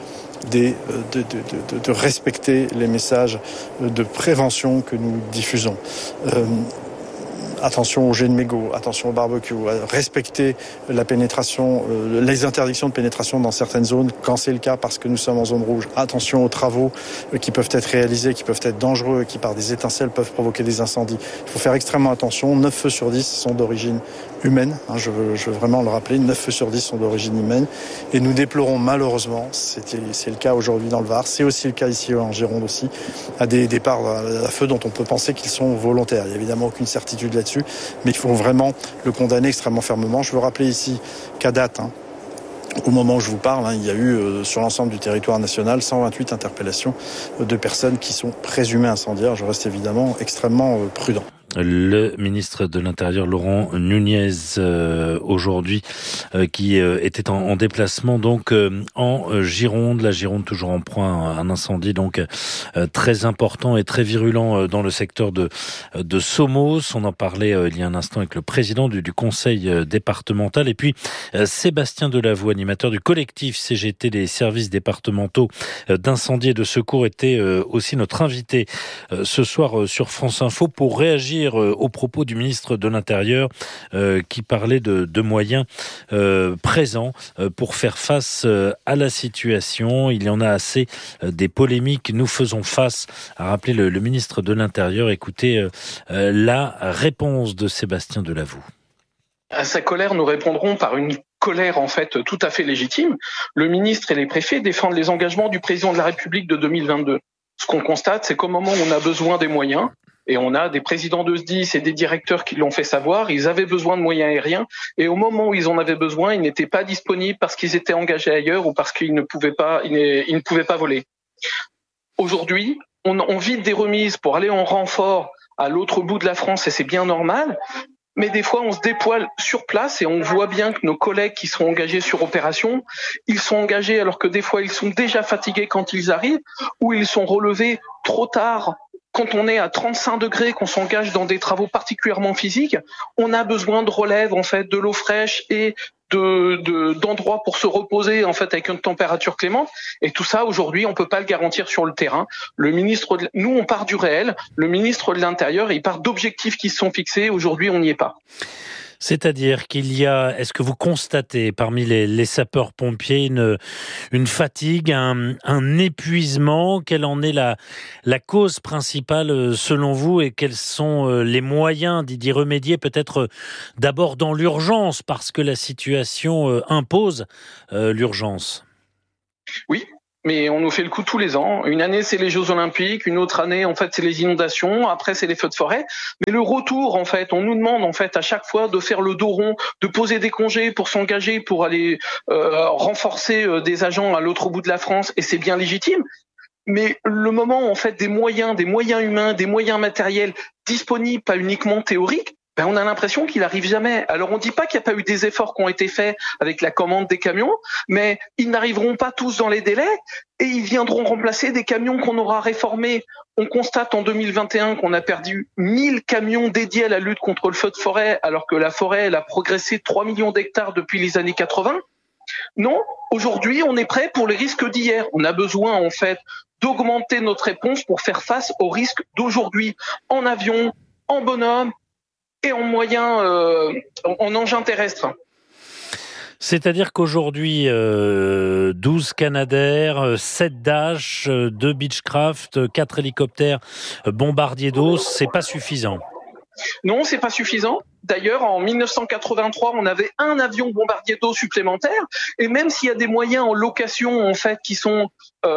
Speaker 14: de respecter les messages de prévention que nous diffusons. Attention aux jets de mégots, attention au barbecue, respecter la pénétration, les interdictions de pénétration dans certaines zones quand c'est le cas parce que nous sommes en zone rouge. Attention aux travaux qui peuvent être réalisés, qui peuvent être dangereux, qui par des étincelles peuvent provoquer des incendies. Il faut faire extrêmement attention. 9 feux sur 10 sont d'origine humaine. Je veux vraiment le rappeler. 9 feux sur 10 sont d'origine humaine. Et nous déplorons malheureusement, c'est le cas aujourd'hui dans le Var, c'est aussi le cas ici en Gironde aussi, à des départs à feu dont on peut penser qu'ils sont volontaires. Il n'y a évidemment aucune certitude là-dessus, mais il faut vraiment le condamner extrêmement fermement. Je veux rappeler ici qu'à date, au moment où je vous parle, il y a eu sur l'ensemble du territoire national 128 interpellations de personnes qui sont présumées incendiaires. Je reste évidemment extrêmement prudent.
Speaker 6: Le ministre de l'Intérieur, Laurent Nunez, aujourd'hui, qui était en déplacement donc en Gironde. La Gironde toujours en proie à un incendie donc très important et très virulent dans le secteur de Somos. On en parlait il y a un instant avec le président du conseil départemental. Et puis Sébastien Delavaux, animateur du collectif CGT des services départementaux d'incendie et de secours, était aussi notre invité ce soir sur France Info pour réagir aux propos du ministre de l'Intérieur qui parlait de moyens présents pour faire face à la situation. Il y en a assez des polémiques. Nous faisons face, a rappelé le ministre de l'Intérieur. Écoutez la réponse de Sébastien Delavaux.
Speaker 15: À sa colère, nous répondrons par une colère en fait tout à fait légitime. Le ministre et les préfets défendent les engagements du président de la République de 2022. Ce qu'on constate, c'est qu'au moment où on a besoin des moyens, et on a des présidents de SDIS et des directeurs qui l'ont fait savoir, ils avaient besoin de moyens aériens, et au moment où ils en avaient besoin, ils n'étaient pas disponibles parce qu'ils étaient engagés ailleurs ou parce qu'ils ne pouvaient pas voler. Aujourd'hui, on vide des remises pour aller en renfort à l'autre bout de la France, et c'est bien normal. Mais des fois, on se dépoile sur place et on voit bien que nos collègues qui sont engagés sur opération, ils sont engagés alors que des fois, ils sont déjà fatigués quand ils arrivent ou ils sont relevés trop tard. Quand on est à 35 degrés, qu'on s'engage dans des travaux particulièrement physiques, on a besoin de relève, en fait, de l'eau fraîche et d'endroits pour se reposer, en fait, avec une température clémente. Et tout ça, aujourd'hui, on peut pas le garantir sur le terrain. Nous, on part du réel. Le ministre de l'Intérieur, il part d'objectifs qui se sont fixés. Aujourd'hui, on n'y est pas.
Speaker 6: C'est-à-dire est-ce que vous constatez parmi les sapeurs-pompiers une fatigue, un épuisement? Quelle en est la cause principale selon vous et quels sont les moyens d'y remédier, peut-être d'abord dans l'urgence parce que la situation impose l'urgence?
Speaker 15: Oui. Mais on nous fait le coup tous les ans. Une année, c'est les Jeux Olympiques. Une autre année, en fait, c'est les inondations. Après, c'est les feux de forêt. Mais le retour, en fait, on nous demande, en fait, à chaque fois de faire le dos rond, de poser des congés pour s'engager, pour aller renforcer des agents à l'autre bout de la France. Et c'est bien légitime. Mais le moment, en fait, des moyens humains, des moyens matériels disponibles, pas uniquement théoriques, on a l'impression qu'il arrive jamais. Alors on dit pas qu'il n'y a pas eu des efforts qui ont été faits avec la commande des camions, mais ils n'arriveront pas tous dans les délais et ils viendront remplacer des camions qu'on aura réformés. On constate en 2021 qu'on a perdu 1000 camions dédiés à la lutte contre le feu de forêt, alors que la forêt elle a progressé 3 millions d'hectares depuis les années 80. Non, aujourd'hui on est prêt pour les risques d'hier. On a besoin en fait d'augmenter notre réponse pour faire face aux risques d'aujourd'hui, en avion, en bonhomme, et en moyens, en engins terrestres.
Speaker 6: C'est-à-dire qu'aujourd'hui, 12 Canadair, 7 Dash, 2 Beechcraft, 4 hélicoptères bombardiers d'eau, c'est pas suffisant.
Speaker 15: Non, c'est pas suffisant. D'ailleurs, en 1983, on avait un avion bombardier d'eau supplémentaire. Et même s'il y a des moyens en location, en fait, qui sont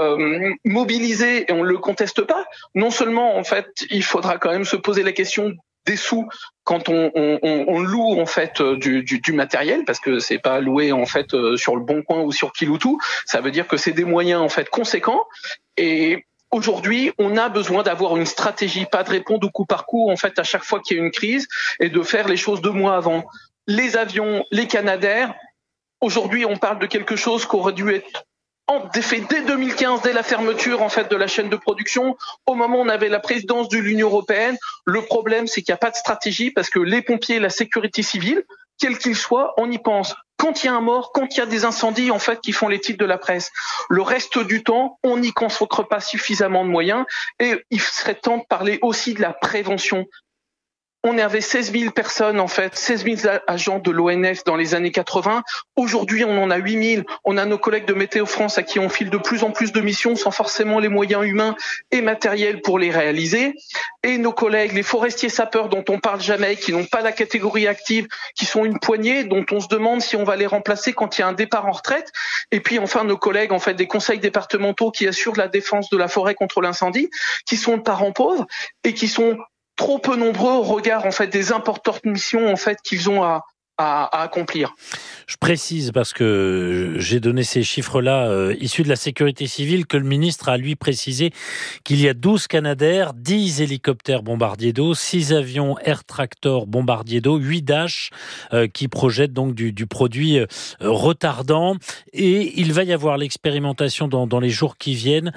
Speaker 15: mobilisés, et on le conteste pas, non seulement, en fait, il faudra quand même se poser la question des sous quand on loue en fait du matériel, parce que c'est pas loué en fait sur le Bon Coin ou sur Kiloutou, ça veut dire que c'est des moyens en fait conséquents. Et aujourd'hui, on a besoin d'avoir une stratégie, pas de répondre au coup par coup en fait à chaque fois qu'il y a une crise et de faire les choses 2 mois avant. Les avions, les Canadair, aujourd'hui on parle de quelque chose qui aurait dû être fait dès 2015, dès la fermeture en fait de la chaîne de production, au moment où on avait la présidence de l'Union européenne. Le problème, c'est qu'il n'y a pas de stratégie parce que les pompiers, la sécurité civile, quels qu'ils soient, on y pense. Quand il y a un mort, quand il y a des incendies en fait qui font les titres de la presse. Le reste du temps, on n'y consacre pas suffisamment de moyens et il serait temps de parler aussi de la prévention. On avait 16 000 personnes, en fait, 16 000 agents de l'ONF dans les années 80. Aujourd'hui, on en a 8 000. On a nos collègues de Météo France à qui on file de plus en plus de missions sans forcément les moyens humains et matériels pour les réaliser. Et nos collègues, les forestiers sapeurs dont on parle jamais, qui n'ont pas la catégorie active, qui sont une poignée, dont on se demande si on va les remplacer quand il y a un départ en retraite. Et puis, enfin, nos collègues, en fait, des conseils départementaux qui assurent la défense de la forêt contre l'incendie, qui sont de parents pauvres et qui sont trop peu nombreux au regard en fait des importantes missions en fait qu'ils ont à accomplir.
Speaker 6: Je précise, parce que j'ai donné ces chiffres-là issus de la sécurité civile, que le ministre a lui précisé qu'il y a 12 Canadair, 10 hélicoptères bombardiers d'eau, 6 avions Air Tractor bombardiers d'eau, 8 Dash qui projettent donc du produit retardant. Et il va y avoir l'expérimentation dans les jours qui viennent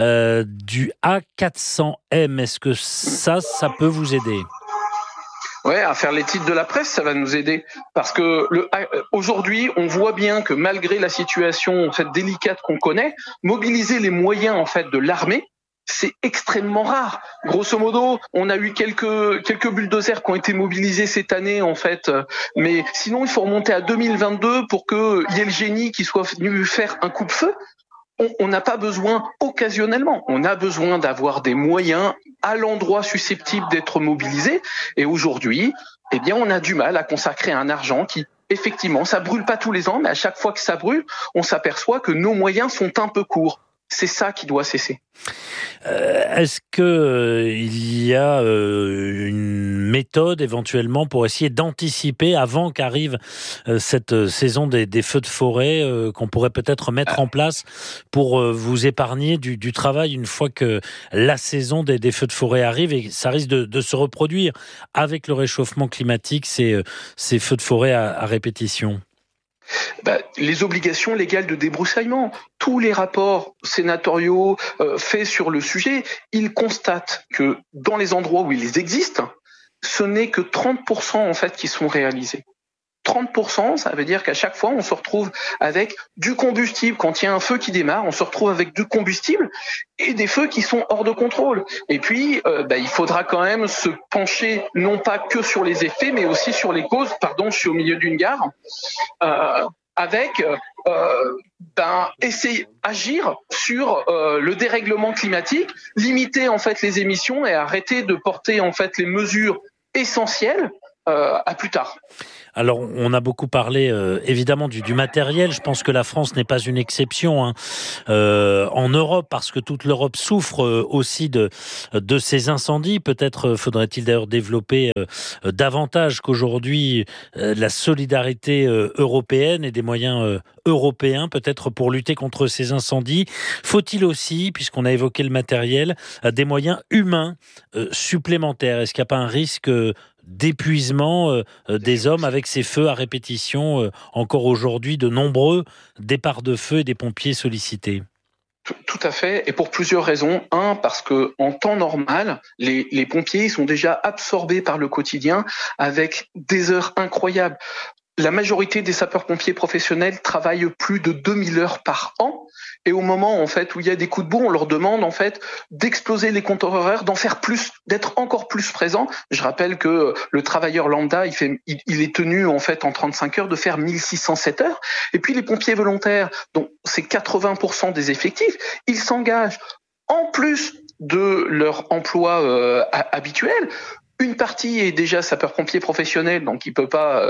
Speaker 6: du A400M. Est-ce que ça peut vous aider ?
Speaker 15: Ouais, à faire les titres de la presse, ça va nous aider. Parce que aujourd'hui, on voit bien que malgré la situation en fait délicate qu'on connaît, mobiliser les moyens en fait de l'armée, c'est extrêmement rare. Grosso modo, on a eu quelques bulldozers qui ont été mobilisés cette année en fait, mais sinon il faut remonter à 2022 pour que y ait le génie qui soit venu faire un coup de feu. On n'a pas besoin occasionnellement, on a besoin d'avoir des moyens à l'endroit susceptible d'être mobilisés. Et aujourd'hui, eh bien, on a du mal à consacrer un argent qui effectivement, ça brûle pas tous les ans, mais à chaque fois que ça brûle, on s'aperçoit que nos moyens sont un peu courts. C'est ça qui doit cesser.
Speaker 6: Est-ce qu'il y a une méthode éventuellement pour essayer d'anticiper avant qu'arrive cette saison des feux de forêt qu'on pourrait peut-être mettre en place pour vous épargner du travail une fois que la saison des feux de forêt arrive, et ça risque de se reproduire avec le réchauffement climatique, ces feux de forêt à répétition?
Speaker 15: Les obligations légales de débroussaillement. Tous les rapports sénatoriaux faits sur le sujet, ils constatent que dans les endroits où ils existent, ce n'est que 30% en fait qui sont réalisés. 30%, ça veut dire qu'à chaque fois, on se retrouve avec du combustible. Quand il y a un feu qui démarre, on se retrouve avec du combustible et des feux qui sont hors de contrôle. Et puis, il faudra quand même se pencher non pas que sur les effets, mais aussi sur les causes. Pardon, je suis au milieu d'une gare. Essayer agir sur le dérèglement climatique, limiter en fait les émissions et arrêter de porter en fait les mesures essentielles à plus tard.
Speaker 6: Alors, on a beaucoup parlé évidemment du matériel. Je pense que la France n'est pas une exception en Europe, parce que toute l'Europe souffre aussi de ces incendies. Peut-être faudrait-il d'ailleurs développer davantage qu'aujourd'hui la solidarité européenne et des moyens européens peut-être pour lutter contre ces incendies. Faut-il aussi, puisqu'on a évoqué le matériel, des moyens humains supplémentaires? Est-ce qu'il n'y a pas un risque d'épuisement des hommes avec ces feux à répétition, encore aujourd'hui de nombreux départs de feu et des pompiers sollicités?
Speaker 15: Tout à fait, et pour plusieurs raisons. Un, parce que en temps normal, les pompiers sont déjà absorbés par le quotidien avec des heures incroyables. La majorité des sapeurs-pompiers professionnels travaillent plus de 2000 heures par an. Et au moment en fait où il y a des coups de bourre, on leur demande en fait d'exploser les compteurs horaires, d'en faire plus, d'être encore plus présent. Je rappelle que le travailleur lambda, il est tenu en fait en 35 heures de faire 1607 heures. Et puis les pompiers volontaires, dont c'est 80% des effectifs, ils s'engagent en plus de leur emploi habituel. Une partie est déjà sapeur-pompier professionnel, donc il peut pas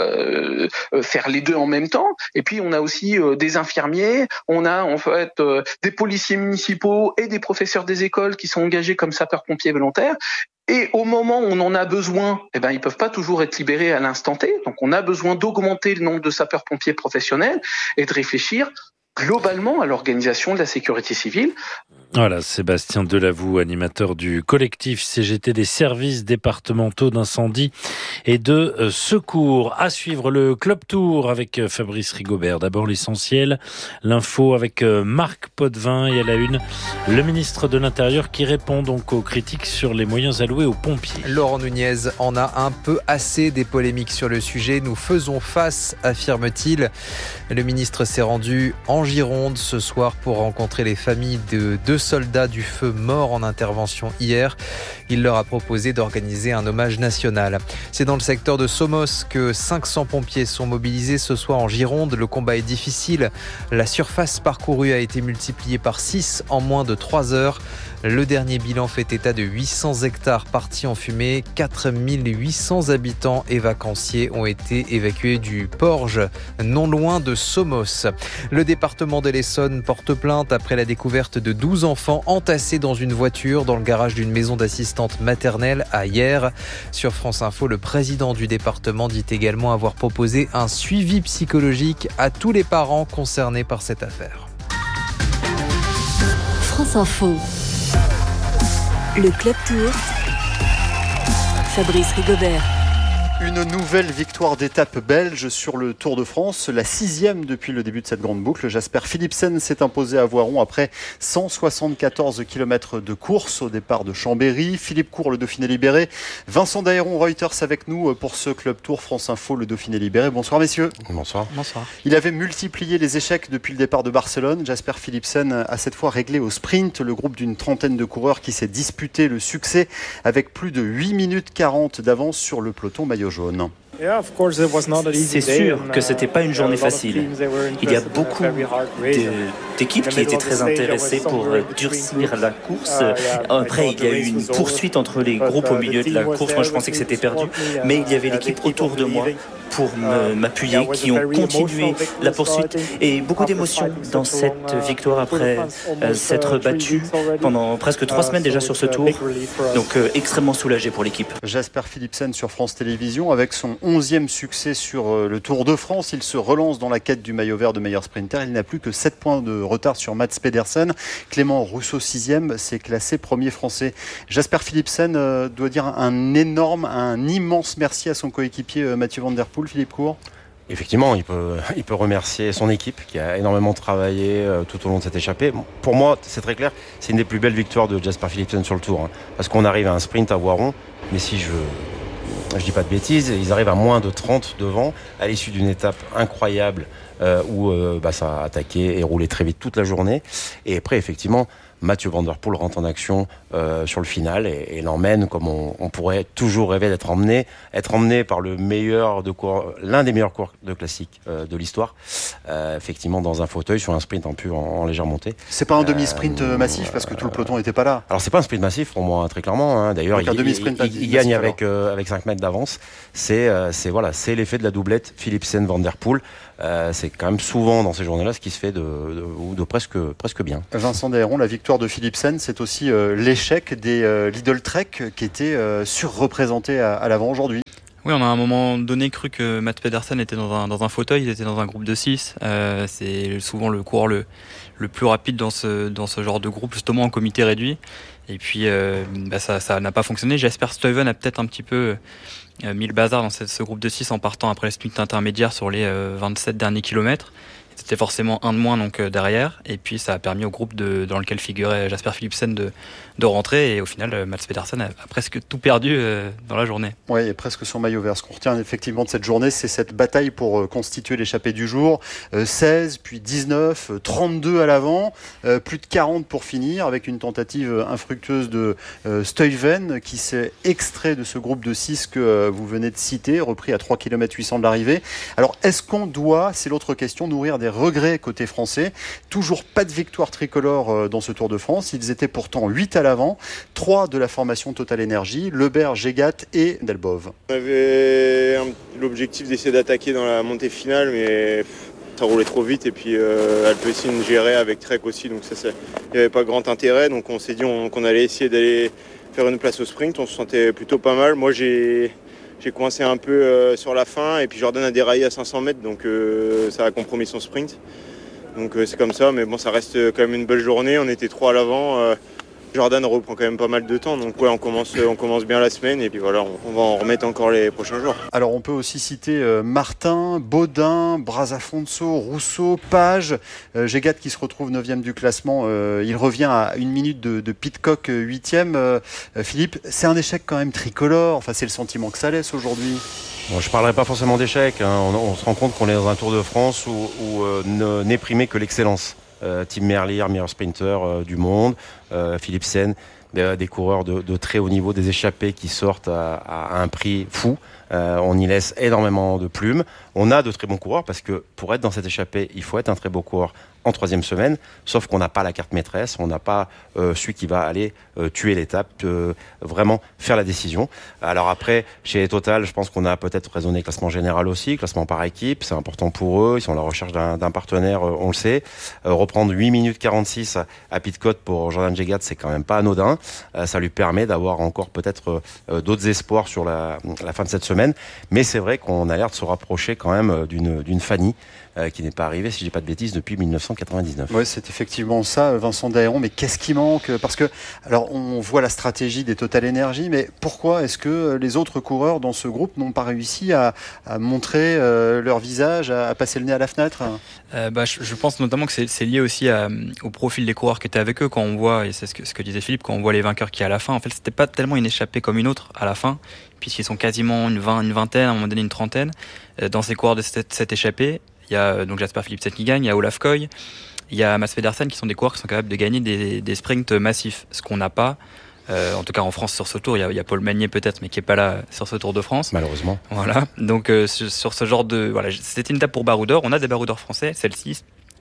Speaker 15: faire les deux en même temps. Et puis on a aussi des infirmiers, on a en fait des policiers municipaux et des professeurs des écoles qui sont engagés comme sapeurs-pompiers volontaires. Et au moment où on en a besoin, ils peuvent pas toujours être libérés à l'instant T. Donc on a besoin d'augmenter le nombre de sapeurs-pompiers professionnels et de réfléchir globalement à l'organisation de la sécurité civile.
Speaker 6: Voilà, Sébastien Delavoux, animateur du collectif CGT des services départementaux d'incendie et de secours. À suivre le Club Tour avec Fabrice Rigobert. D'abord l'essentiel, l'info avec Marc Potvin, et à la une, le ministre de l'Intérieur qui répond donc aux critiques sur les moyens alloués aux pompiers.
Speaker 1: Laurent Nunez en a un peu assez des polémiques sur le sujet. Nous faisons face, affirme-t-il. Le ministre s'est rendu en Gironde ce soir pour rencontrer les familles de 2 soldats du feu morts en intervention hier. Il leur a proposé d'organiser un hommage national. C'est dans le secteur de Somos que 500 pompiers sont mobilisés ce soir en Gironde. Le combat est difficile. La surface parcourue a été multipliée par 6 en moins de 3 heures. Le dernier bilan fait état de 800 hectares partis en fumée. 4800 habitants et vacanciers ont été évacués du Porge, non loin de Somos. Le département de l'Essonne porte plainte après la découverte de 12 enfants entassés dans une voiture dans le garage d'une maison d'assistante maternelle à Hyères. Sur France Info, le président du département dit également avoir proposé un suivi psychologique à tous les parents concernés par cette affaire.
Speaker 8: France Info. Le Club Tour. Fabrice Rigobert.
Speaker 16: Une nouvelle victoire d'étape belge sur le Tour de France, la 6e depuis le début de cette grande boucle. Jasper Philipsen s'est imposé à Voiron après 174 km de course au départ de Chambéry. Philippe Court, le Dauphiné libéré. Vincent Daéron, Reuters avec nous pour ce Club Tour France Info, le Dauphiné libéré. Bonsoir messieurs.
Speaker 17: Bonsoir.
Speaker 16: Bonsoir. Il avait multiplié les échecs depuis le départ de Barcelone. Jasper Philipsen a cette fois réglé au sprint le groupe d'une trentaine de coureurs qui s'est disputé le succès avec plus de 8 minutes 40 d'avance sur le peloton maillot jaune.
Speaker 18: C'est sûr que ce n'était pas une journée facile. Il y a beaucoup d'équipes qui étaient très intéressées pour durcir la course. Après, il y a eu une poursuite entre les groupes au milieu de la course. Moi, je pensais que c'était perdu. Mais il y avait l'équipe autour de moi pour m'appuyer, qui ont continué la poursuite et beaucoup d'émotions dans cette victoire après s'être battu pendant presque 3 semaines déjà sur ce tour. Donc extrêmement soulagé pour l'équipe.
Speaker 16: Jasper Philipsen sur France Télévisions avec son 11e succès sur le Tour de France. Il se relance dans la quête du maillot vert de meilleur sprinter. Il n'a plus que 7 points de retard sur Mats Pedersen. Clément Rousseau 6e, s'est classé premier français. Jasper Philipsen doit dire un immense merci à son coéquipier Mathieu Van Der Poel, Philippe Court.
Speaker 17: Effectivement, il peut remercier son équipe qui a énormément travaillé tout au long de cette échappée. Pour moi, c'est très clair, c'est une des plus belles victoires de Jasper Philipsen sur le Tour. Parce qu'on arrive à un sprint à Voiron, mais si je dis pas de bêtises, ils arrivent à moins de 30 devant, à l'issue d'une étape incroyable où ça a attaqué et roulé très vite toute la journée. Et après, effectivement, Mathieu Van Der Poel rentre en action sur le final et l'emmène comme on pourrait toujours rêver d'être emmené par l'un des meilleurs coureurs de classique de l'histoire, effectivement dans un fauteuil sur un sprint en légère montée.
Speaker 16: C'est pas un demi-sprint massif parce que tout le peloton n'était pas là.
Speaker 17: Alors c'est pas un sprint massif pour moi, très clairement. D'ailleurs, il gagne avec 5 mètres d'avance. C'est l'effet de la doublette Philipsen-Van Der Poel. C'est quand même souvent dans ces journées-là ce qui se fait de presque bien.
Speaker 16: Vincent Dahéron, la victoire de Philipsen, c'est aussi l'échec des Lidl Trek qui étaient surreprésentés à l'avant aujourd'hui.
Speaker 19: Oui, on a à un moment donné cru que Mats Pedersen était dans un fauteuil, il était dans un groupe de 6. C'est souvent le coureur le plus rapide dans ce genre de groupe, justement en comité réduit. Et puis ça n'a pas fonctionné. Jasper Stuyven a peut-être un petit peu mis le bazar dans ce groupe de 6 en partant après le sprint intermédiaire sur les 27 derniers kilomètres. C'était forcément un de moins donc derrière, et puis ça a permis au groupe dans lequel figurait Jasper Philipsen de rentrer, et au final Mats Pedersen a presque tout perdu dans la journée.
Speaker 16: Oui, et presque son maillot vert. Ce qu'on retient effectivement de cette journée, c'est cette bataille pour constituer l'échappée du jour. 16, puis 19, 32 à l'avant, plus de 40 pour finir, avec une tentative infructueuse de Stuyven qui s'est extrait de ce groupe de 6 que vous venez de citer, repris à 3 km 800 de l'arrivée. Alors est-ce qu'on doit, c'est l'autre question, nourrir des regrets côté français? Toujours pas de victoire tricolore dans ce Tour de France. Ils étaient pourtant 8 à l'avant, 3 de la formation Total Energy, Lebert, Gégat et Delbove.
Speaker 20: On avait l'objectif d'essayer d'attaquer dans la montée finale, mais ça roulait trop vite, et puis Alpecin gérait avec Trek aussi, donc il n'y avait pas grand intérêt. Donc on s'est dit qu'on allait essayer d'aller faire une place au sprint. On se sentait plutôt pas mal. Moi j'ai coincé un peu sur la fin, et puis Jordan a déraillé à 500 mètres, donc ça a compromis son sprint. Donc c'est comme ça, mais bon, ça reste quand même une belle journée. On était 3 à l'avant. Jordan reprend quand même pas mal de temps, donc ouais, on commence bien la semaine, et puis voilà, on va en remettre encore les prochains jours.
Speaker 16: Alors on peut aussi citer Martin, Baudin, Brasafonso, Rousseau, Page, Gégat qui se retrouve 9e du classement, il revient à 1 minute de Pidcock 8e. Philippe, c'est un échec quand même tricolore, enfin c'est le sentiment que ça laisse aujourd'hui.
Speaker 17: Bon, je ne parlerai pas forcément d'échec, hein. On se rend compte qu'on est dans un Tour de France où n'est primé que l'excellence. Tim Merlier, meilleur sprinter du monde, Philipsen, des coureurs de très haut niveau, des échappées qui sortent à un prix fou. On y laisse énormément de plumes. On a de très bons coureurs parce que pour être dans cette échappée, il faut être un très beau coureur en 3e semaine, sauf qu'on n'a pas la carte maîtresse, on n'a pas celui qui va aller tuer l'étape, vraiment faire la décision. Alors après, chez Total, je pense qu'on a peut-être raisonné classement général aussi, classement par équipe, c'est important pour eux, ils sont à la recherche d'un partenaire, on le sait. Reprendre 8 minutes 46 à Pidcock pour Jordan Gégat, c'est quand même pas anodin. Ça lui permet d'avoir encore peut-être d'autres espoirs sur la fin de cette semaine, mais c'est vrai qu'on a l'air de se rapprocher quand même d'une Fanny qui n'est pas arrivée, si je dis pas de bêtises, depuis 1999.
Speaker 16: Oui, c'est effectivement ça, Vincent Dahéron. Mais qu'est-ce qui manque? Parce que, alors, on voit la stratégie des Total Energy, mais pourquoi est-ce que les autres coureurs dans ce groupe n'ont pas réussi à montrer leur visage, à passer le nez à la fenêtre?
Speaker 19: Je pense notamment que c'est lié aussi au profil des coureurs qui étaient avec eux. Quand on voit, et c'est ce que disait Philippe, quand on voit les vainqueurs qui à la fin, en fait, c'était pas tellement une échappée comme une autre à la fin, puisqu'ils sont quasiment une vingtaine, à un moment donné une trentaine, dans ces coureurs de cette échappée. Il y a donc Jasper Philipsen qui gagne, il y a Olaf Koy, il y a Mats Pedersen qui sont des coureurs qui sont capables de gagner des sprints massifs, ce qu'on n'a pas. En tout cas en France sur ce tour, il y a Paul Magnier peut-être, mais qui est pas là sur ce Tour de France.
Speaker 17: Malheureusement.
Speaker 19: Voilà. Donc sur ce genre de, voilà, c'était une étape pour baroudeurs. On a des baroudeurs français, celle-ci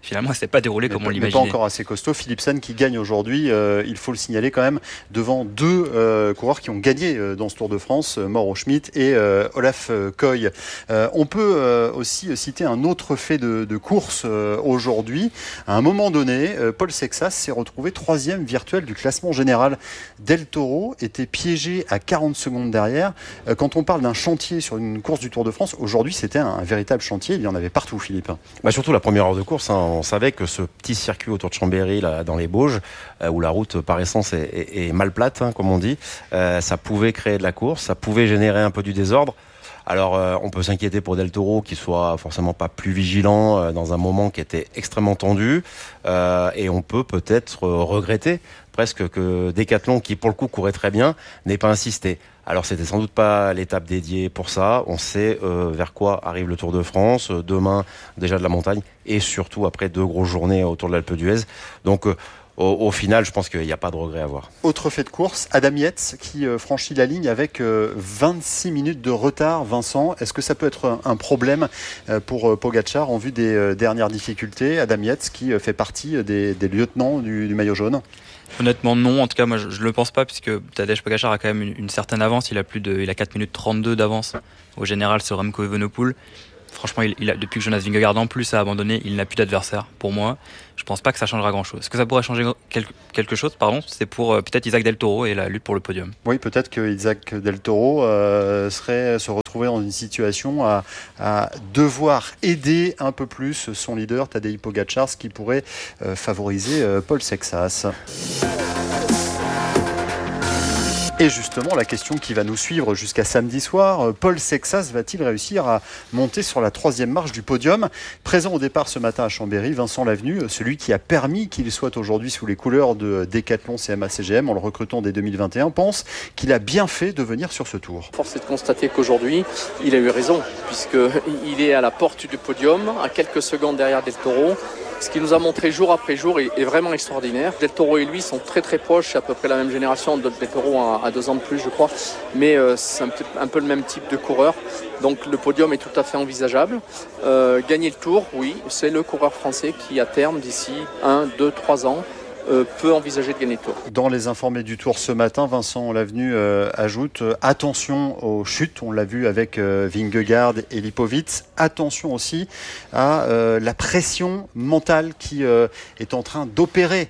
Speaker 19: finalement, c'est pas déroulé comme on l'imaginait.
Speaker 16: Mais pas encore assez costaud. Philipsen qui gagne aujourd'hui, il faut le signaler quand même, devant deux coureurs qui ont gagné dans ce Tour de France, Mauro Schmid et Olaf Koy. On peut aussi citer un autre fait de course aujourd'hui. À un moment donné, Paul Sexas s'est retrouvé 3e virtuel du classement général. Del Toro était piégé à 40 secondes derrière. Quand on parle d'un chantier sur une course du Tour de France, aujourd'hui c'était un véritable chantier. Il y en avait partout, Philippe.
Speaker 17: Surtout la première heure de course, on savait que ce petit circuit autour de Chambéry, là, dans les Bauges, où la route par essence est mal plate, comme on dit, ça pouvait créer de la course, ça pouvait générer un peu du désordre. Alors on peut s'inquiéter pour Del Toro qui soit forcément pas plus vigilant dans un moment qui était extrêmement tendu, et on peut peut-être regretter presque que Decathlon, qui pour le coup courait très bien, n'ait pas insisté. Alors c'était sans doute pas l'étape dédiée pour ça. On sait vers quoi arrive le Tour de France. Demain déjà de la montagne et surtout après 2 grosses journées autour de l'Alpe d'Huez. Donc au final, je pense qu'il n'y a pas de regret à avoir.
Speaker 16: Autre fait de course, Adam Yates qui franchit la ligne avec 26 minutes de retard. Vincent, est-ce que ça peut être un problème pour Pogačar en vue des dernières difficultés? Adam Yates qui fait partie des lieutenants du maillot jaune.
Speaker 19: Honnêtement non, en tout cas moi je ne le pense pas, puisque Tadej Pogačar a quand même une certaine avance. Il a 4 minutes 32 d'avance au général sur Remco Evenepoel. Franchement, depuis que Jonas Vingegaard en plus a abandonné, il n'a plus d'adversaire pour moi. Je pense pas que ça changera grand-chose. Ce que ça pourrait changer quelque chose, c'est pour peut-être Isaac Del Toro et la lutte pour le podium.
Speaker 16: Oui, peut-être que Isaac Del Toro se retrouver dans une situation à devoir aider un peu plus son leader Tadej Pogačar, ce qui pourrait favoriser Paul Sexas. Et justement, la question qui va nous suivre jusqu'à samedi soir, Paul Sexas va-t-il réussir à monter sur la 3e marche du podium? Présent au départ ce matin à Chambéry, Vincent Lavenu, celui qui a permis qu'il soit aujourd'hui sous les couleurs de Decathlon CMA-CGM en le recrutant dès 2021, pense qu'il a bien fait de venir sur ce tour.
Speaker 21: Force est de constater qu'aujourd'hui, il a eu raison, puisqu'il est à la porte du podium, à quelques secondes derrière Del Toro. Ce qu'il nous a montré jour après jour est vraiment extraordinaire. Del Toro et lui sont très très proches, c'est à peu près la même génération. Del Toro a 2 ans de plus, je crois, mais c'est un peu le même type de coureur. Donc le podium est tout à fait envisageable. Gagner le Tour, oui, c'est le coureur français qui à terme, d'ici 1, 2, 3 ans, peut envisager de gagner le Tour.
Speaker 16: Dans les informés du Tour ce matin, Vincent Lavenu ajoute attention aux chutes, on l'a vu avec Vingegaard et Lipovic, attention aussi à la pression mentale qui est en train d'opérer,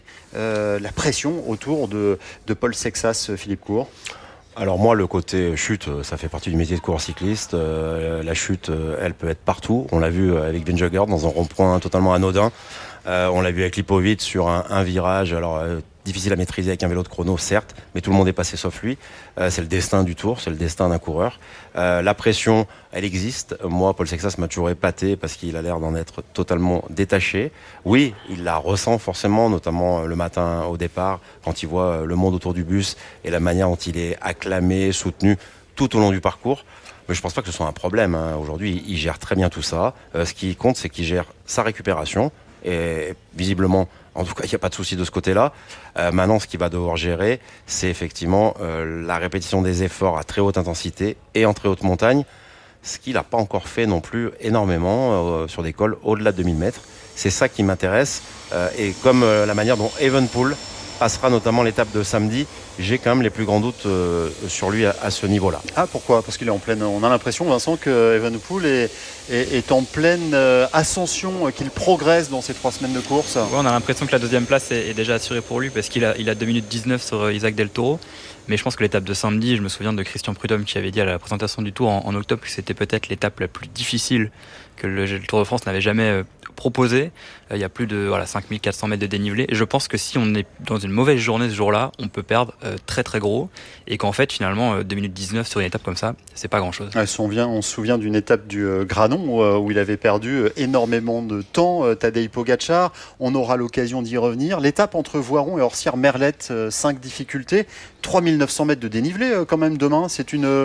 Speaker 16: la pression autour de Paul Sexas, Philippe Court.
Speaker 17: Alors moi, le côté chute, ça fait partie du métier de coureur cycliste. La chute, elle peut être partout. On l'a vu avec Vingegaard dans un rond-point totalement anodin. On l'a vu avec Lipovic sur un virage, difficile à maîtriser avec un vélo de chrono, certes, mais tout le monde est passé sauf lui. C'est le destin du Tour, c'est le destin d'un coureur. La pression, elle existe. Moi, Paul Sexas m'a toujours épaté parce qu'il a l'air d'en être totalement détaché. Oui, il la ressent forcément, notamment le matin au départ, quand il voit le monde autour du bus et la manière dont il est acclamé, soutenu tout au long du parcours. Mais je pense pas que ce soit un problème. Aujourd'hui, il gère très bien tout ça. Ce qui compte, c'est qu'il gère sa récupération. Et visiblement, en tout cas, il n'y a pas de souci de ce côté-là. Maintenant, ce qu'il va devoir gérer, c'est effectivement la répétition des efforts à très haute intensité et en très haute montagne, ce qu'il n'a pas encore fait non plus énormément sur des cols au-delà de 2000 mètres. C'est ça qui m'intéresse. Et comme la manière dont Evenepoel passera notamment l'étape de samedi, j'ai quand même les plus grands doutes sur lui à ce niveau-là.
Speaker 16: Ah, pourquoi? Parce qu'il est en pleine... On a l'impression, Vincent, que Evenepoel est en pleine ascension, qu'il progresse dans ces 3 semaines de course.
Speaker 19: Ouais, on a l'impression que la 2e place est déjà assurée pour lui, parce qu'il a 2 minutes 19 sur Isaac Del Toro. Mais je pense que l'étape de samedi, je me souviens de Christian Prudhomme qui avait dit à la présentation du Tour en octobre que c'était peut-être l'étape la plus difficile que le Tour de France n'avait jamais proposé. Il y a plus de 5400 mètres de dénivelé. Et je pense que si on est dans une mauvaise journée ce jour-là, on peut perdre très très gros. Et qu'en fait, finalement, 2 minutes 19 sur une étape comme ça, c'est pas grand-chose.
Speaker 16: On se souvient d'une étape du Granon où il avait perdu énormément de temps, Tadej Pogačar. On aura l'occasion d'y revenir. L'étape entre Voiron et Orsières-Merlette, 5 difficultés. 3900 mètres de dénivelé quand même demain. C'est une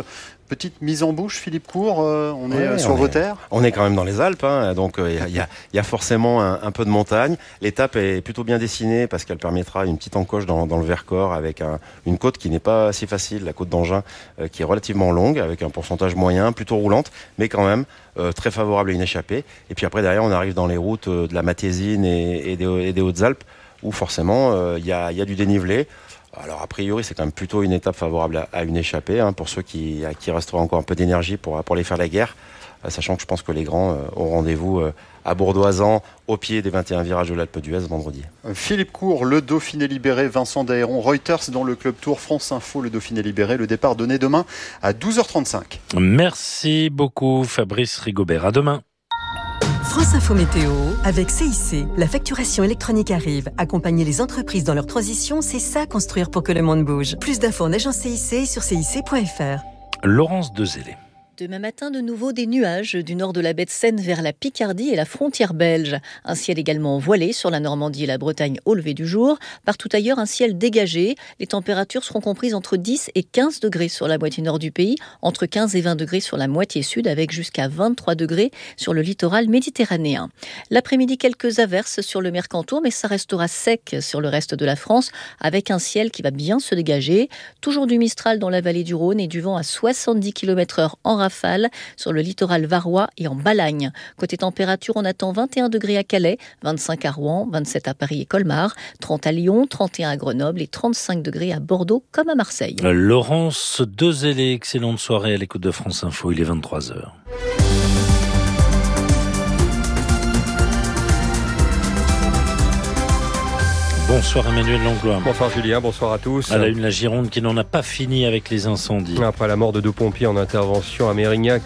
Speaker 16: petite mise en bouche, Philippe Court, on est sur vos terres.
Speaker 17: On est quand même dans les Alpes, donc il y a forcément un peu de montagne. L'étape est plutôt bien dessinée parce qu'elle permettra une petite encoche dans le Vercors avec une côte qui n'est pas si facile, la côte d'Angin, qui est relativement longue, avec un pourcentage moyen, plutôt roulante, mais quand même très favorable à une échappée. Et puis après, derrière, on arrive dans les routes de la Matésine et des Hautes-Alpes, où forcément il y a du dénivelé. Alors a priori c'est quand même plutôt une étape favorable à une échappée pour ceux qui resteront encore un peu d'énergie pour aller faire la guerre, sachant que je pense que les grands ont rendez-vous à Bourdoisan au pied des 21 virages de l'Alpe d'Huez vendredi.
Speaker 16: Philippe Court, le Dauphiné libéré, Vincent Dahéron, Reuters dans le Club Tour, France Info, le Dauphiné libéré, le départ donné demain à 12h35.
Speaker 6: Merci beaucoup Fabrice Rigobert, à demain.
Speaker 12: France Info Météo avec CIC. La facturation électronique arrive. Accompagner les entreprises dans leur transition, c'est ça construire pour que le monde bouge. Plus d'infos en agence CIC sur cic.fr.
Speaker 6: Laurence Dezélé.
Speaker 13: Demain matin, de nouveau des nuages du nord de la baie de Seine vers la Picardie et la frontière belge. Un ciel également voilé sur la Normandie et la Bretagne au lever du jour. Partout ailleurs, un ciel dégagé. Les températures seront comprises entre 10 et 15 degrés sur la moitié nord du pays, entre 15 et 20 degrés sur la moitié sud, avec jusqu'à 23 degrés sur le littoral méditerranéen. L'après-midi, quelques averses sur le Mercantour, mais ça restera sec sur le reste de la France, avec un ciel qui va bien se dégager. Toujours du Mistral dans la vallée du Rhône et du vent à 70 km/h en rafale sur le littoral varois et en Balagne. Côté température, on attend 21 degrés à Calais, 25 à Rouen, 27 à Paris et Colmar, 30 à Lyon, 31 à Grenoble et 35 degrés à Bordeaux comme à Marseille.
Speaker 6: Laurence Dezélé, excellente soirée à l'écoute de France Info, il est 23h. Bonsoir Emmanuel Langlois.
Speaker 2: Bonsoir Julien, bonsoir à tous.
Speaker 6: À la une, la Gironde qui n'en a pas fini avec les incendies.
Speaker 2: Après la mort de 2 pompiers en intervention à Mérignac